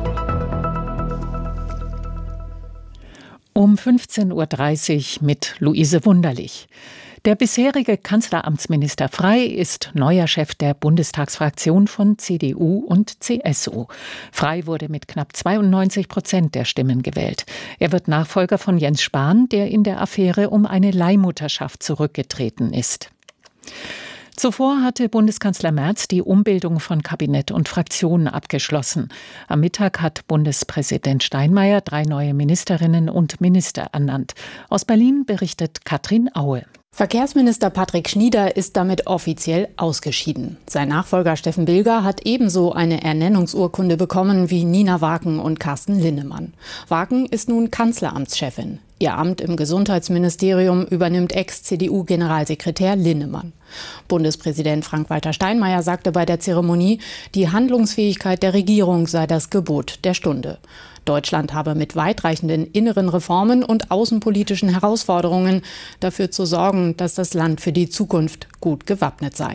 Um 15.30 Uhr mit Luise Wunderlich. Der bisherige Kanzleramtsminister Frey ist neuer Chef der Bundestagsfraktion von CDU und CSU. Frey wurde mit knapp 92% der Stimmen gewählt. Er wird Nachfolger von Jens Spahn, der in der Affäre um eine Leihmutterschaft zurückgetreten ist. Zuvor hatte Bundeskanzler Merz die Umbildung von Kabinett und Fraktionen abgeschlossen. Am Mittag hat Bundespräsident Steinmeier 3 neue Ministerinnen und Minister ernannt. Aus Berlin berichtet Katrin Aue. Verkehrsminister Patrick Schnieder ist damit offiziell ausgeschieden. Sein Nachfolger Steffen Bilger hat ebenso eine Ernennungsurkunde bekommen wie Nina Waken und Carsten Linnemann. Waken ist nun Kanzleramtschefin. Ihr Amt im Gesundheitsministerium übernimmt Ex-CDU-Generalsekretär Linnemann. Bundespräsident Frank-Walter Steinmeier sagte bei der Zeremonie, die Handlungsfähigkeit der Regierung sei das Gebot der Stunde. Deutschland habe mit weitreichenden inneren Reformen und außenpolitischen Herausforderungen dafür zu sorgen, dass das Land für die Zukunft gut gewappnet sei.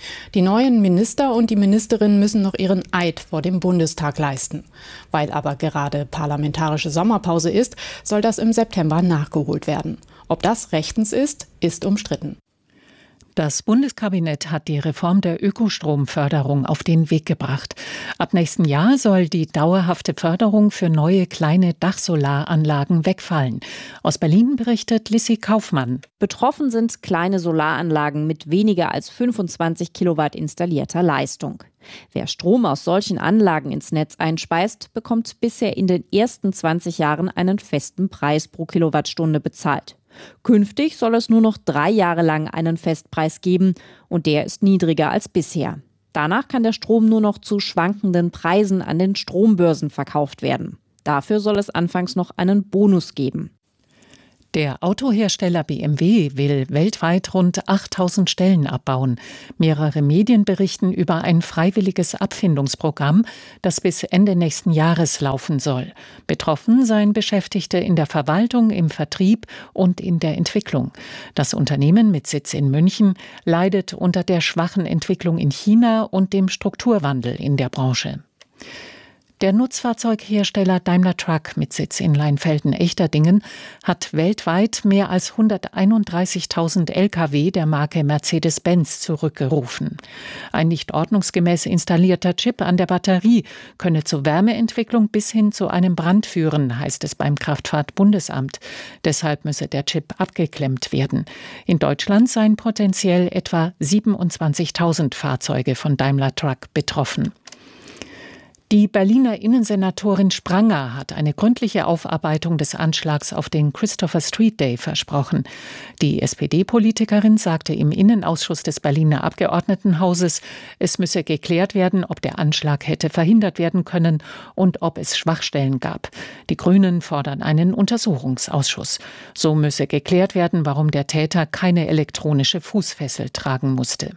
Die neuen Minister und die Ministerin müssen noch ihren Eid vor dem Bundestag leisten. Weil aber gerade parlamentarische Sommerpause ist, soll das im September nachgeholt werden. Ob das rechtens ist, ist umstritten. Das Bundeskabinett hat die Reform der Ökostromförderung auf den Weg gebracht. Ab nächsten Jahr soll die dauerhafte Förderung für neue kleine Dachsolaranlagen wegfallen. Aus Berlin berichtet Lissi Kaufmann. Betroffen sind kleine Solaranlagen mit weniger als 25 Kilowatt installierter Leistung. Wer Strom aus solchen Anlagen ins Netz einspeist, bekommt bisher in den ersten 20 Jahren einen festen Preis pro Kilowattstunde bezahlt. Künftig soll es nur noch 3 Jahre lang einen Festpreis geben und der ist niedriger als bisher. Danach kann der Strom nur noch zu schwankenden Preisen an den Strombörsen verkauft werden. Dafür soll es anfangs noch einen Bonus geben. Der Autohersteller BMW will weltweit rund 8000 Stellen abbauen. Mehrere Medien berichten über ein freiwilliges Abfindungsprogramm, das bis Ende nächsten Jahres laufen soll. Betroffen seien Beschäftigte in der Verwaltung, im Vertrieb und in der Entwicklung. Das Unternehmen mit Sitz in München leidet unter der schwachen Entwicklung in China und dem Strukturwandel in der Branche. Der Nutzfahrzeughersteller Daimler Truck mit Sitz in Leinfelden-Echterdingen hat weltweit mehr als 131.000 Lkw der Marke Mercedes-Benz zurückgerufen. Ein nicht ordnungsgemäß installierter Chip an der Batterie könne zur Wärmeentwicklung bis hin zu einem Brand führen, heißt es beim Kraftfahrtbundesamt. Deshalb müsse der Chip abgeklemmt werden. In Deutschland seien potenziell etwa 27.000 Fahrzeuge von Daimler Truck betroffen. Die Berliner Innensenatorin Spranger hat eine gründliche Aufarbeitung des Anschlags auf den Christopher Street Day versprochen. Die SPD-Politikerin sagte im Innenausschuss des Berliner Abgeordnetenhauses, es müsse geklärt werden, ob der Anschlag hätte verhindert werden können und ob es Schwachstellen gab. Die Grünen fordern einen Untersuchungsausschuss. So müsse geklärt werden, warum der Täter keine elektronische Fußfessel tragen musste.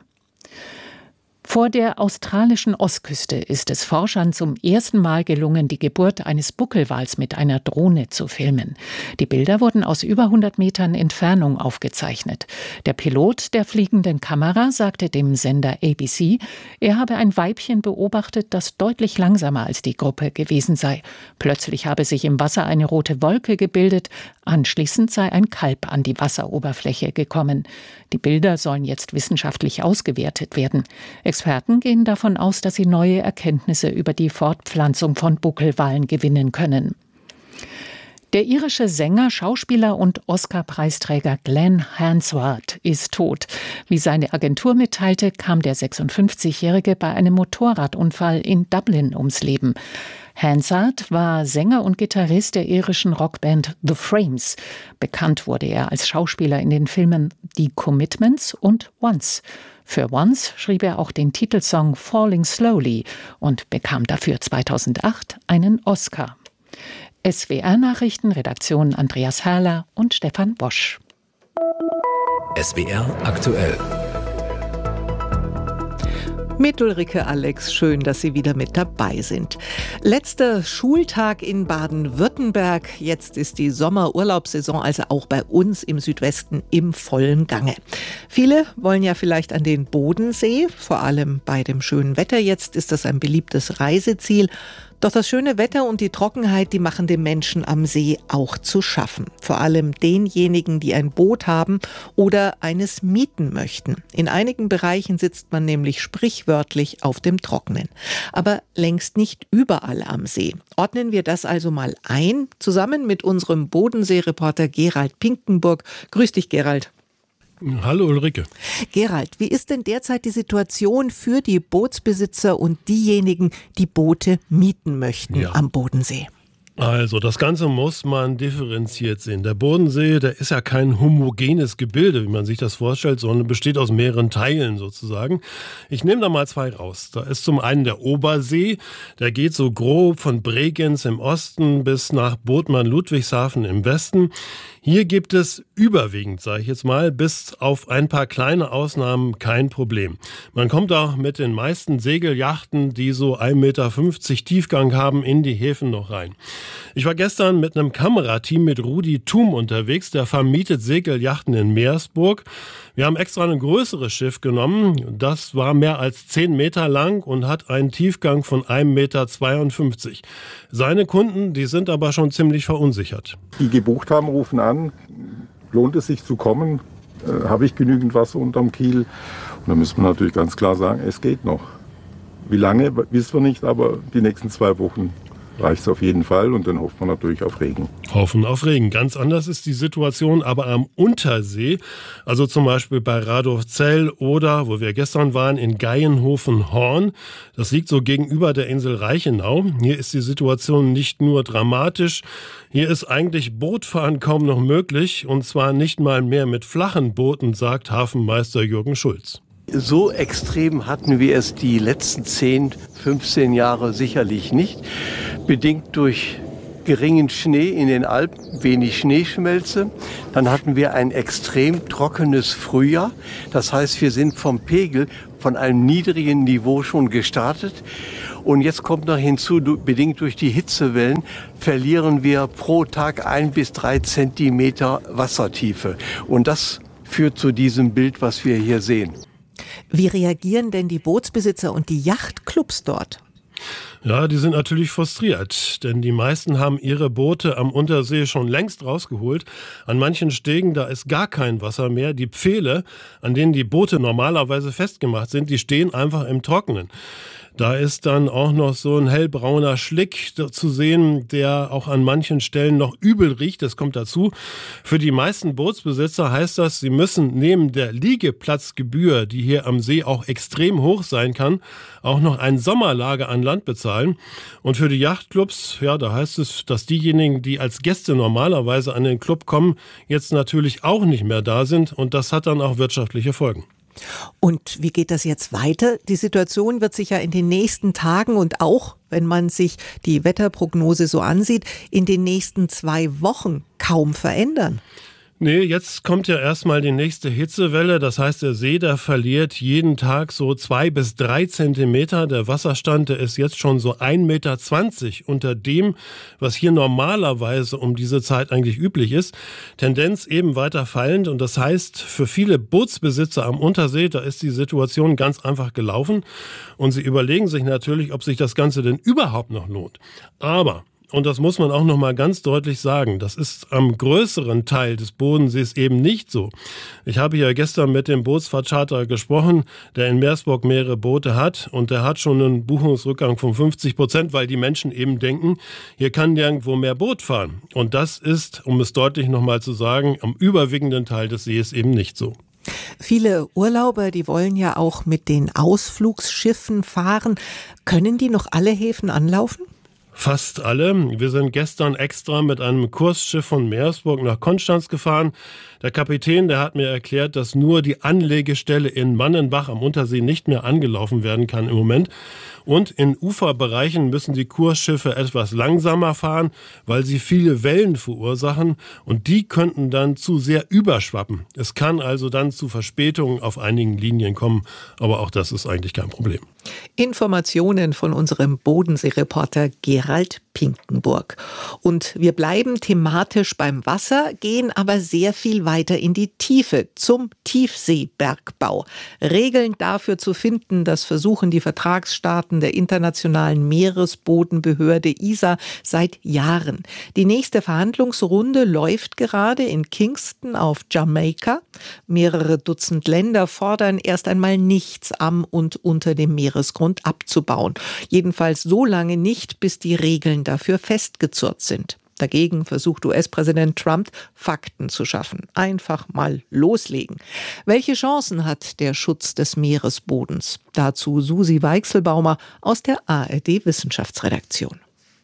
Vor der australischen Ostküste ist es Forschern zum ersten Mal gelungen, die Geburt eines Buckelwals mit einer Drohne zu filmen. Die Bilder wurden aus über 100 Metern Entfernung aufgezeichnet. Der Pilot der fliegenden Kamera sagte dem Sender ABC, er habe ein Weibchen beobachtet, das deutlich langsamer als die Gruppe gewesen sei. Plötzlich habe sich im Wasser eine rote Wolke gebildet. Anschließend sei ein Kalb an die Wasseroberfläche gekommen. Die Bilder sollen jetzt wissenschaftlich ausgewertet werden. Experten gehen davon aus, dass sie neue Erkenntnisse über die Fortpflanzung von Buckelwalen gewinnen können. Der irische Sänger, Schauspieler und Oscar-Preisträger Glenn Hansard ist tot. Wie seine Agentur mitteilte, kam der 56-Jährige bei einem Motorradunfall in Dublin ums Leben. Hansard war Sänger und Gitarrist der irischen Rockband The Frames. Bekannt wurde er als Schauspieler in den Filmen The Commitments und Once. Für Once schrieb er auch den Titelsong Falling Slowly und bekam dafür 2008 einen Oscar. SWR-Nachrichten, Redaktion Andreas Herrler und Stefan Bosch. SWR aktuell. Mit Ulrike Alex, schön, dass Sie wieder mit dabei sind. Letzter Schultag in Baden-Württemberg. Jetzt ist die Sommerurlaubssaison also auch bei uns im Südwesten im vollen Gange. Viele wollen ja vielleicht an den Bodensee, vor allem bei dem schönen Wetter jetzt ist das ein beliebtes Reiseziel. Doch das schöne Wetter und die Trockenheit, die machen den Menschen am See auch zu schaffen. Vor allem denjenigen, die ein Boot haben oder eines mieten möchten. In einigen Bereichen sitzt man nämlich sprichwörtlich auf dem Trockenen. Aber längst nicht überall am See. Ordnen wir das also mal ein, zusammen mit unserem Bodensee-Reporter Gerald Pinkenburg. Grüß dich, Gerald. Hallo Ulrike. Gerald, wie ist denn derzeit die Situation für die Bootsbesitzer und diejenigen, die Boote mieten möchten am Bodensee? Also das Ganze muss man differenziert sehen. Der Bodensee, der ist ja kein homogenes Gebilde, wie man sich das vorstellt, sondern besteht aus mehreren Teilen sozusagen. Ich nehme da mal 2 raus. Da ist zum einen der Obersee, der geht so grob von Bregenz im Osten bis nach Bodman-Ludwigshafen im Westen. Hier gibt es überwiegend, sage ich jetzt mal, bis auf ein paar kleine Ausnahmen kein Problem. Man kommt auch mit den meisten Segelyachten, die so 1,50 Meter Tiefgang haben, in die Häfen noch rein. Ich war gestern mit einem Kamerateam mit Rudi Thum unterwegs, der vermietet Segelyachten in Meersburg. Wir haben extra ein größeres Schiff genommen, das war mehr als 10 Meter lang und hat einen Tiefgang von 1,52 Meter. Seine Kunden, die sind aber schon ziemlich verunsichert. Die gebucht haben, rufen an, lohnt es sich zu kommen? Habe ich genügend Wasser unterm Kiel? Und da müssen wir natürlich ganz klar sagen, es geht noch. Wie lange, wissen wir nicht, aber die nächsten 2 Wochen reicht es auf jeden Fall und dann hofft man natürlich auf Regen. Hoffen auf Regen. Ganz anders ist die Situation aber am Untersee, also zum Beispiel bei Radolfzell oder, wo wir gestern waren, in Geienhofen-Horn. Das liegt so gegenüber der Insel Reichenau. Hier ist die Situation nicht nur dramatisch, hier ist eigentlich Bootfahren kaum noch möglich und zwar nicht mal mehr mit flachen Booten, sagt Hafenmeister Jürgen Schulz. So extrem hatten wir es die letzten 10, 15 Jahre sicherlich nicht. Bedingt durch geringen Schnee in den Alpen, wenig Schneeschmelze. Dann hatten wir ein extrem trockenes Frühjahr. Das heißt, wir sind vom Pegel von einem niedrigen Niveau schon gestartet. Und jetzt kommt noch hinzu, bedingt durch die Hitzewellen, verlieren wir pro Tag 1 bis 3 Zentimeter Wassertiefe. Und das führt zu diesem Bild, was wir hier sehen. Wie reagieren denn die Bootsbesitzer und die Yachtclubs dort? Ja, die sind natürlich frustriert, denn die meisten haben ihre Boote am Untersee schon längst rausgeholt. An manchen Stegen, da ist gar kein Wasser mehr. Die Pfähle, an denen die Boote normalerweise festgemacht sind, die stehen einfach im Trockenen. Da ist dann auch noch so ein hellbrauner Schlick zu sehen, der auch an manchen Stellen noch übel riecht. Das kommt dazu. Für die meisten Bootsbesitzer heißt das, sie müssen neben der Liegeplatzgebühr, die hier am See auch extrem hoch sein kann, auch noch ein Sommerlager an Land bezahlen. Und für die Yachtclubs, ja, da heißt es, dass diejenigen, die als Gäste normalerweise an den Club kommen, jetzt natürlich auch nicht mehr da sind. Und das hat dann auch wirtschaftliche Folgen. Und wie geht das jetzt weiter? Die Situation wird sich ja in den nächsten Tagen und auch, wenn man sich die Wetterprognose so ansieht, in den nächsten 2 Wochen kaum verändern. Nee, jetzt kommt ja erstmal die nächste Hitzewelle. Das heißt, der See, der verliert jeden Tag so 2 bis 3 Zentimeter. Der Wasserstand, der ist jetzt schon so 1,20 Meter unter dem, was hier normalerweise um diese Zeit eigentlich üblich ist. Tendenz eben weiter fallend. Und das heißt, für viele Bootsbesitzer am Untersee, da ist die Situation ganz einfach gelaufen. Und sie überlegen sich natürlich, ob sich das Ganze denn überhaupt noch lohnt. Aber und das muss man auch noch mal ganz deutlich sagen, das ist am größeren Teil des Bodensees eben nicht so. Ich habe ja gestern mit dem Bootsfahrtcharter gesprochen, der in Meersburg mehrere Boote hat und der hat schon einen Buchungsrückgang von 50%, weil die Menschen eben denken, hier kann nirgendwo mehr Boot fahren. Und das ist, um es deutlich noch mal zu sagen, am überwiegenden Teil des Sees eben nicht so. Viele Urlauber, die wollen ja auch mit den Ausflugsschiffen fahren. Können die noch alle Häfen anlaufen? Fast alle. Wir sind gestern extra mit einem Kursschiff von Meersburg nach Konstanz gefahren. Der Kapitän, der hat mir erklärt, dass nur die Anlegestelle in Mannenbach am Untersee nicht mehr angelaufen werden kann im Moment. Und in Uferbereichen müssen die Kursschiffe etwas langsamer fahren, weil sie viele Wellen verursachen und die könnten dann zu sehr überschwappen. Es kann also dann zu Verspätungen auf einigen Linien kommen, aber auch das ist eigentlich kein Problem. Informationen von unserem Bodensee-Reporter Gerald Pinkenburg. Und wir bleiben thematisch beim Wasser, gehen aber sehr viel weiter in die Tiefe, zum Tiefseebergbau. Regeln dafür zu finden, das versuchen die Vertragsstaaten der Internationalen Meeresbodenbehörde ISA seit Jahren. Die nächste Verhandlungsrunde läuft gerade in Kingston auf Jamaika. Mehrere Dutzend Länder fordern erst einmal nichts am und unter dem Meeresgrund abzubauen. Jedenfalls so lange nicht, bis die Regeln dafür festgezurrt sind. Dagegen versucht US-Präsident Trump, Fakten zu schaffen. Einfach mal loslegen. Welche Chancen hat der Schutz des Meeresbodens? Dazu Susi Weichselbaumer aus der ARD-Wissenschaftsredaktion.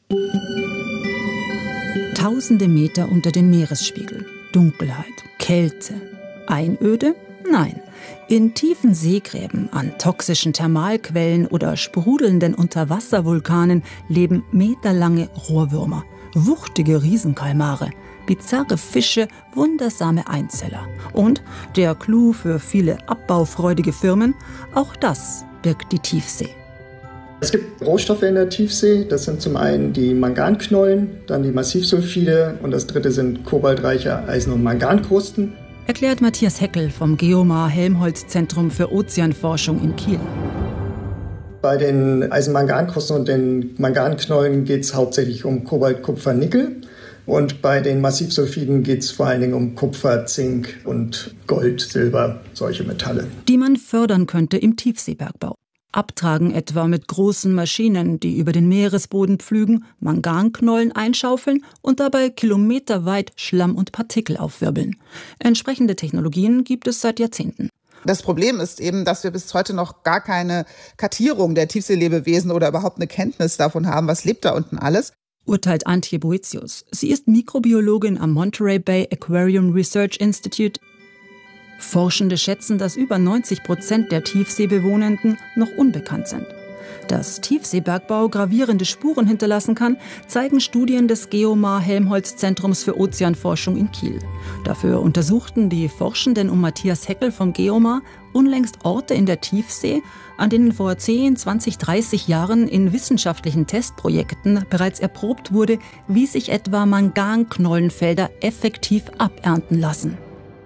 Tausende Meter unter dem Meeresspiegel. Dunkelheit, Kälte. Einöde? Nein. In tiefen Seegräben, an toxischen Thermalquellen oder sprudelnden Unterwasservulkanen leben meterlange Rohrwürmer, wuchtige Riesenkalmare, bizarre Fische, wundersame Einzeller. Und der Clou für viele abbaufreudige Firmen, auch das birgt die Tiefsee. Es gibt Rohstoffe in der Tiefsee. Das sind zum einen die Manganknollen, dann die Massivsulfide und das dritte sind kobaltreiche Eisen- und Mangankrusten. Erklärt Matthias Heckel vom Geomar-Helmholtz-Zentrum für Ozeanforschung in Kiel. Bei den Eisen-Mangankrusten und den Manganknollen geht es hauptsächlich um Kobalt, Kupfer, Nickel. Und bei den Massivsulfiden geht es vor allen Dingen um Kupfer, Zink und Gold, Silber, solche Metalle. Die man fördern könnte im Tiefseebergbau. Abtragen etwa mit großen Maschinen, die über den Meeresboden pflügen, Manganknollen einschaufeln und dabei kilometerweit Schlamm und Partikel aufwirbeln. Entsprechende Technologien gibt es seit Jahrzehnten. Das Problem ist eben, dass wir bis heute noch gar keine Kartierung der Tiefseelebewesen oder überhaupt eine Kenntnis davon haben, was lebt da unten alles. Urteilt Antje Boetius. Sie ist Mikrobiologin am Monterey Bay Aquarium Research Institute. Forschende schätzen, dass über 90% der Tiefseebewohnenden noch unbekannt sind. Dass Tiefseebergbau gravierende Spuren hinterlassen kann, zeigen Studien des Geomar-Helmholtz-Zentrums für Ozeanforschung in Kiel. Dafür untersuchten die Forschenden um Matthias Heckel vom Geomar unlängst Orte in der Tiefsee, an denen vor 10, 20, 30 Jahren in wissenschaftlichen Testprojekten bereits erprobt wurde, wie sich etwa Manganknollenfelder effektiv abernten lassen.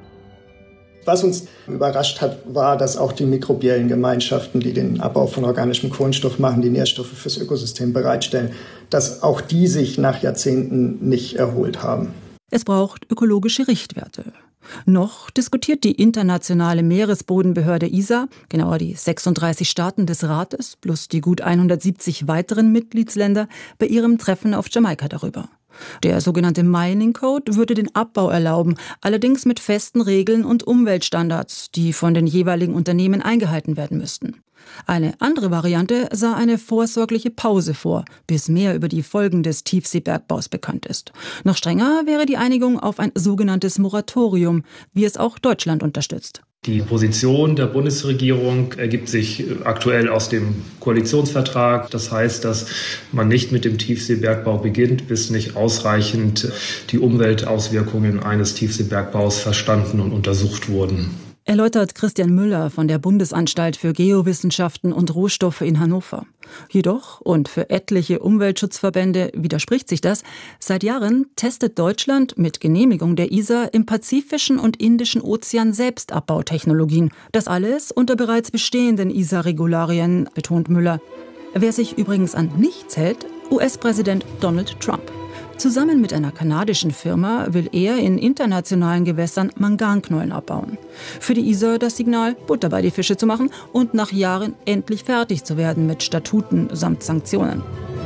Was uns überrascht hat, war, dass auch die mikrobiellen Gemeinschaften, die den Abbau von organischem Kohlenstoff machen, die Nährstoffe fürs Ökosystem bereitstellen, dass auch die sich nach Jahrzehnten nicht erholt haben. Es braucht ökologische Richtwerte. Noch diskutiert die internationale Meeresbodenbehörde ISA, genauer die 36 Staaten des Rates plus die gut 170 weiteren Mitgliedsländer, bei ihrem Treffen auf Jamaika darüber. Der sogenannte Mining Code würde den Abbau erlauben, allerdings mit festen Regeln und Umweltstandards, die von den jeweiligen Unternehmen eingehalten werden müssten. Eine andere Variante sah eine vorsorgliche Pause vor, bis mehr über die Folgen des Tiefseebergbaus bekannt ist. Noch strenger wäre die Einigung auf ein sogenanntes Moratorium, wie es auch Deutschland unterstützt. Die Position der Bundesregierung ergibt sich aktuell aus dem Koalitionsvertrag. Das heißt, dass man nicht mit dem Tiefseebergbau beginnt, bis nicht ausreichend die Umweltauswirkungen eines Tiefseebergbaus verstanden und untersucht wurden. Erläutert Christian Müller von der Bundesanstalt für Geowissenschaften und Rohstoffe in Hannover. Jedoch, und für etliche Umweltschutzverbände widerspricht sich das, seit Jahren testet Deutschland mit Genehmigung der ISA im Pazifischen und Indischen Ozean selbst Abbautechnologien. Das alles unter bereits bestehenden ISA-Regularien, betont Müller. Wer sich übrigens an nichts hält, US-Präsident Donald Trump. Zusammen mit einer kanadischen Firma will er in internationalen Gewässern Manganknollen abbauen. Für die ISA das Signal, Butter bei die Fische zu machen und nach Jahren endlich fertig zu werden mit Statuten samt Sanktionen.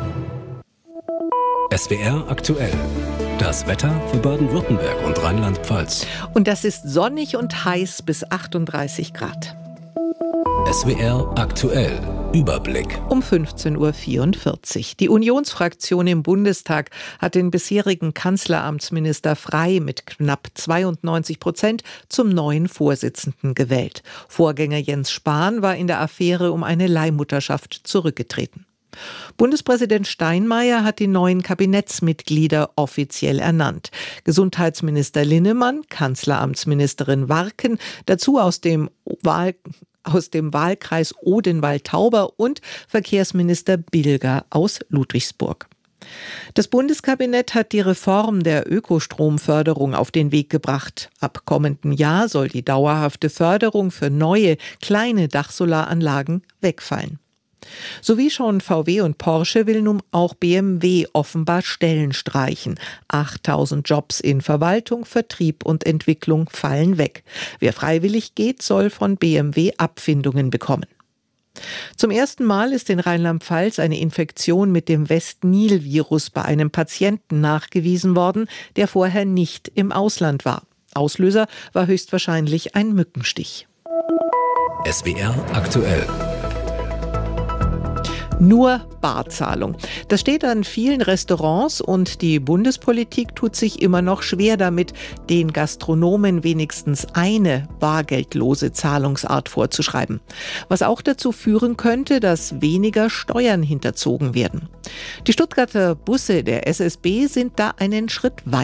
SWR aktuell. Das Wetter für Baden-Württemberg und Rheinland-Pfalz. Und das ist sonnig und heiß bis 38 Grad. SWR aktuell. Überblick. Um 15.44 Uhr. Die Unionsfraktion im Bundestag hat den bisherigen Kanzleramtsminister Frey mit knapp 92% zum neuen Vorsitzenden gewählt. Vorgänger Jens Spahn war in der Affäre um eine Leihmutterschaft zurückgetreten. Bundespräsident Steinmeier hat die neuen Kabinettsmitglieder offiziell ernannt. Gesundheitsminister Linnemann, Kanzleramtsministerin Warken, dazu aus dem Wahlkreis Odenwald-Tauber und Verkehrsminister Bilger aus Ludwigsburg. Das Bundeskabinett hat die Reform der Ökostromförderung auf den Weg gebracht. Ab kommenden Jahr soll die dauerhafte Förderung für neue, kleine Dachsolaranlagen wegfallen. So wie schon VW und Porsche will nun auch BMW offenbar Stellen streichen. 8.000 Jobs in Verwaltung, Vertrieb und Entwicklung fallen weg. Wer freiwillig geht, soll von BMW Abfindungen bekommen. Zum ersten Mal ist in Rheinland-Pfalz eine Infektion mit dem West-Nil-Virus bei einem Patienten nachgewiesen worden, der vorher nicht im Ausland war. Auslöser war höchstwahrscheinlich ein Mückenstich. SWR aktuell. Nur Barzahlung. Das steht an vielen Restaurants und die Bundespolitik tut sich immer noch schwer damit, den Gastronomen wenigstens eine bargeldlose Zahlungsart vorzuschreiben. Was auch dazu führen könnte, dass weniger Steuern hinterzogen werden. Die Stuttgarter Busse der SSB sind da einen Schritt weiter.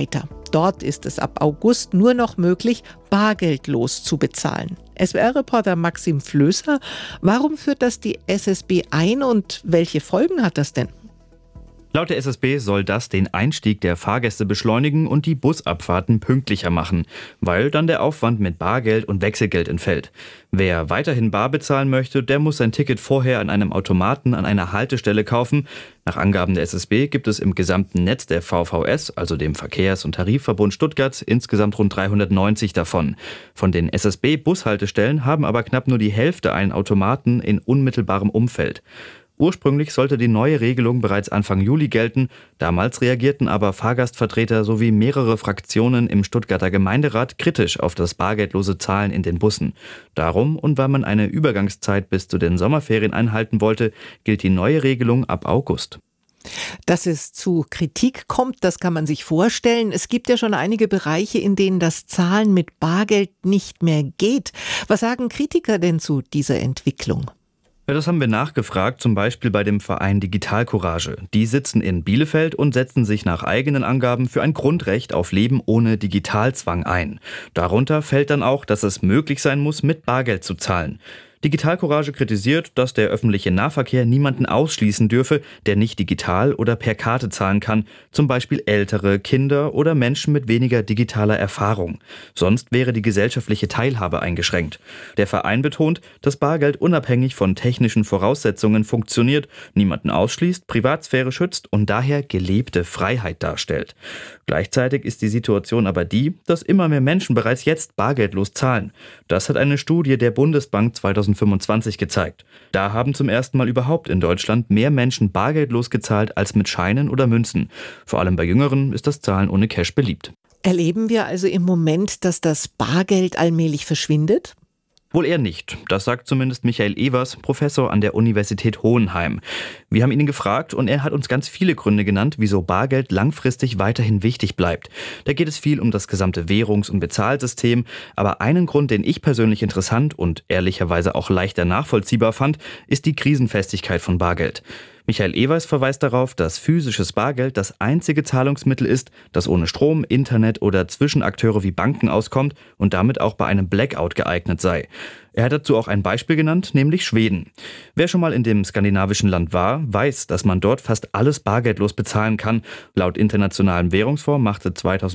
Dort ist es ab August nur noch möglich, bargeldlos zu bezahlen. SWR-Reporter Maxim Flößer, warum führt das die SSB ein und welche Folgen hat das denn? Laut der SSB soll das den Einstieg der Fahrgäste beschleunigen und die Busabfahrten pünktlicher machen, weil dann der Aufwand mit Bargeld und Wechselgeld entfällt. Wer weiterhin bar bezahlen möchte, der muss sein Ticket vorher an einem Automaten an einer Haltestelle kaufen. Nach Angaben der SSB gibt es im gesamten Netz der VVS, also dem Verkehrs- und Tarifverbund Stuttgart, insgesamt rund 390 davon. Von den SSB-Bushaltestellen haben aber knapp nur die Hälfte einen Automaten in unmittelbarem Umfeld. Ursprünglich sollte die neue Regelung bereits Anfang Juli gelten. Damals reagierten aber Fahrgastvertreter sowie mehrere Fraktionen im Stuttgarter Gemeinderat kritisch auf das bargeldlose Zahlen in den Bussen. Darum und weil man eine Übergangszeit bis zu den Sommerferien einhalten wollte, gilt die neue Regelung ab August. Dass es zu Kritik kommt, das kann man sich vorstellen. Es gibt ja schon einige Bereiche, in denen das Zahlen mit Bargeld nicht mehr geht. Was sagen Kritiker denn zu dieser Entwicklung? Ja, das haben wir nachgefragt, zum Beispiel bei dem Verein Digitalcourage. Die sitzen in Bielefeld und setzen sich nach eigenen Angaben für ein Grundrecht auf Leben ohne Digitalzwang ein. Darunter fällt dann auch, dass es möglich sein muss, mit Bargeld zu zahlen. Digitalcourage kritisiert, dass der öffentliche Nahverkehr niemanden ausschließen dürfe, der nicht digital oder per Karte zahlen kann, zum Beispiel ältere, Kinder oder Menschen mit weniger digitaler Erfahrung. Sonst wäre die gesellschaftliche Teilhabe eingeschränkt. Der Verein betont, dass Bargeld unabhängig von technischen Voraussetzungen funktioniert, niemanden ausschließt, Privatsphäre schützt und daher gelebte Freiheit darstellt. Gleichzeitig ist die Situation aber die, dass immer mehr Menschen bereits jetzt bargeldlos zahlen. Das hat eine Studie der Bundesbank 2025 gezeigt. Da haben zum ersten Mal überhaupt in Deutschland mehr Menschen bargeldlos gezahlt als mit Scheinen oder Münzen. Vor allem bei Jüngeren ist das Zahlen ohne Cash beliebt. Erleben wir also im Moment, dass das Bargeld allmählich verschwindet? Wohl eher nicht. Das sagt zumindest Michael Evers, Professor an der Universität Hohenheim. Wir haben ihn gefragt und er hat uns ganz viele Gründe genannt, wieso Bargeld langfristig weiterhin wichtig bleibt. Da geht es viel um das gesamte Währungs- und Bezahlsystem. Aber einen Grund, den ich persönlich interessant und ehrlicherweise auch leichter nachvollziehbar fand, ist die Krisenfestigkeit von Bargeld. Michael Evers verweist darauf, dass physisches Bargeld das einzige Zahlungsmittel ist, das ohne Strom, Internet oder Zwischenakteure wie Banken auskommt und damit auch bei einem Blackout geeignet sei. Er hat dazu auch ein Beispiel genannt, nämlich Schweden. Wer schon mal in dem skandinavischen Land war, weiß, dass man dort fast alles bargeldlos bezahlen kann. Laut Internationalem Währungsfonds machte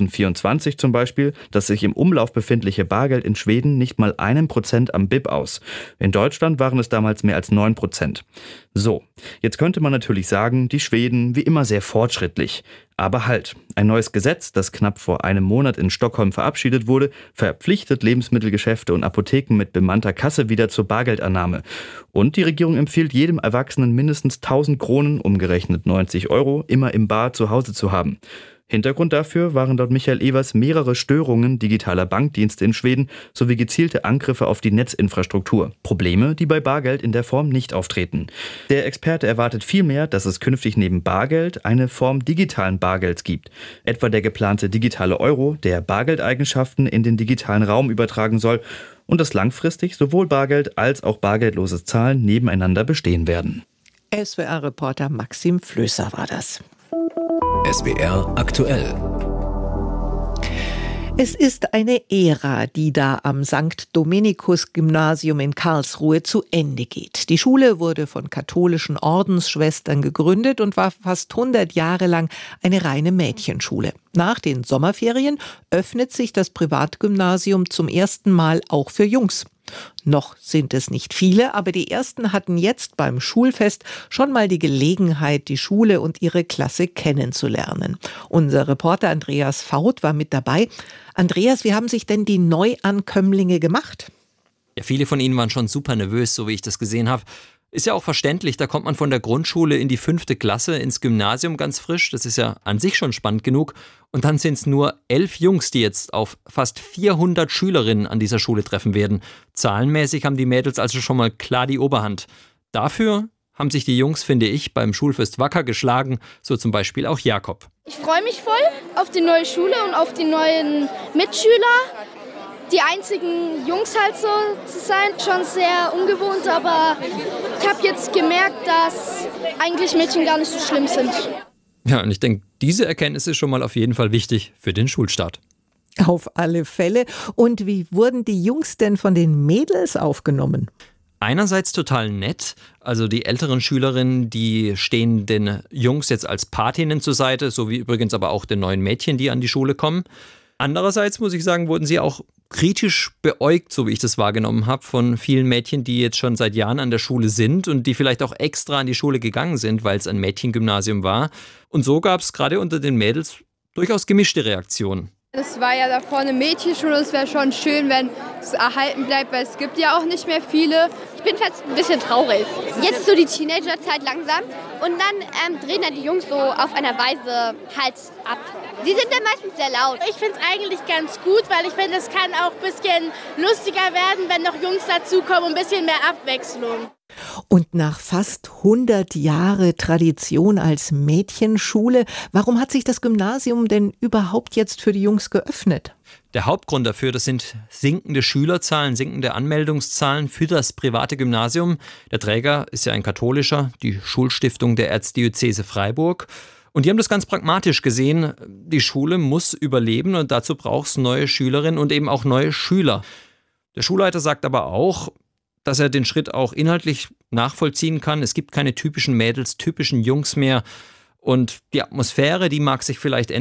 2024 zum Beispiel das sich im Umlauf befindliche Bargeld in Schweden nicht mal 1% am BIP aus. In Deutschland waren es damals mehr als 9%. So, jetzt könnte man natürlich sagen, die Schweden wie immer sehr fortschrittlich. Aber halt, ein neues Gesetz, das knapp vor einem Monat in Stockholm verabschiedet wurde, verpflichtet Lebensmittelgeschäfte und Apotheken mit bemannter Kasse wieder zur Bargeldannahme. Und die Regierung empfiehlt jedem Erwachsenen mindestens 1.000 Kronen, umgerechnet 90 Euro, immer im Bar zu Hause zu haben. Hintergrund dafür waren laut Michael Evers mehrere Störungen digitaler Bankdienste in Schweden sowie gezielte Angriffe auf die Netzinfrastruktur. Probleme, die bei Bargeld in der Form nicht auftreten. Der Experte erwartet vielmehr, dass es künftig neben Bargeld eine Form digitalen Bargelds gibt. Etwa der geplante digitale Euro, der Bargeldeigenschaften in den digitalen Raum übertragen soll und dass langfristig sowohl Bargeld als auch bargeldloses Zahlen nebeneinander bestehen werden. SWR-Reporter Maxim Flößer war das. SWR aktuell. Es ist eine Ära, die da am St. Dominikus-Gymnasium in Karlsruhe zu Ende geht. Die Schule wurde von katholischen Ordensschwestern gegründet und war fast 100 Jahre lang eine reine Mädchenschule. Nach den Sommerferien öffnet sich das Privatgymnasium zum ersten Mal auch für Jungs. Noch sind es nicht viele, aber die ersten hatten jetzt beim Schulfest schon mal die Gelegenheit, die Schule und ihre Klasse kennenzulernen. Unser Reporter Andreas Faut war mit dabei. Andreas, wie haben sich denn die Neuankömmlinge gemacht? Ja, viele von ihnen waren schon super nervös, so wie ich das gesehen habe. Ist ja auch verständlich, da kommt man von der Grundschule in die 5. Klasse ins Gymnasium ganz frisch. Das ist ja an sich schon spannend genug. Und dann sind es nur 11 Jungs, die jetzt auf fast 400 Schülerinnen an dieser Schule treffen werden. Zahlenmäßig haben die Mädels also schon mal klar die Oberhand. Dafür haben sich die Jungs, finde ich, beim Schulfest wacker geschlagen, so zum Beispiel auch Jakob. Ich freue mich voll auf die neue Schule und auf die neuen Mitschüler. Die einzigen Jungs halt so zu sein, schon sehr ungewohnt, aber ich habe jetzt gemerkt, dass eigentlich Mädchen gar nicht so schlimm sind. Ja, und ich denke, diese Erkenntnis ist schon mal auf jeden Fall wichtig für den Schulstart. Auf alle Fälle. Und wie wurden die Jungs denn von den Mädels aufgenommen? Einerseits total nett, also die älteren Schülerinnen, die stehen den Jungs jetzt als Patinnen zur Seite, so wie übrigens aber auch den neuen Mädchen, die an die Schule kommen. Andererseits muss ich sagen, wurden sie auch kritisch beäugt, so wie ich das wahrgenommen habe, von vielen Mädchen, die jetzt schon seit Jahren an der Schule sind und die vielleicht auch extra an die Schule gegangen sind, weil es ein Mädchengymnasium war. Und so gab es gerade unter den Mädels durchaus gemischte Reaktionen. Es war ja davor eine Mädchenschule, es wäre schon schön, wenn es erhalten bleibt, weil es gibt ja auch nicht mehr viele. Ich bin fast ein bisschen traurig. Jetzt so die Teenagerzeit langsam und dann drehen dann die Jungs so auf einer Weise halt ab. Die sind dann meistens sehr laut. Ich finde es eigentlich ganz gut, weil ich finde, es kann auch ein bisschen lustiger werden, wenn noch Jungs dazukommen und ein bisschen mehr Abwechslung. Und nach fast 100 Jahre Tradition als Mädchenschule, warum hat sich das Gymnasium denn überhaupt jetzt für die Jungs geöffnet? Der Hauptgrund dafür, das sind sinkende Schülerzahlen, sinkende Anmeldungszahlen für das private Gymnasium. Der Träger ist ja ein katholischer, die Schulstiftung der Erzdiözese Freiburg. Und die haben das ganz pragmatisch gesehen. Die Schule muss überleben und dazu braucht es neue Schülerinnen und eben auch neue Schüler. Der Schulleiter sagt aber auch, dass er den Schritt auch inhaltlich nachvollziehen kann. Es gibt keine typischen Mädels, typischen Jungs mehr. Und die Atmosphäre, die mag sich vielleicht ändern.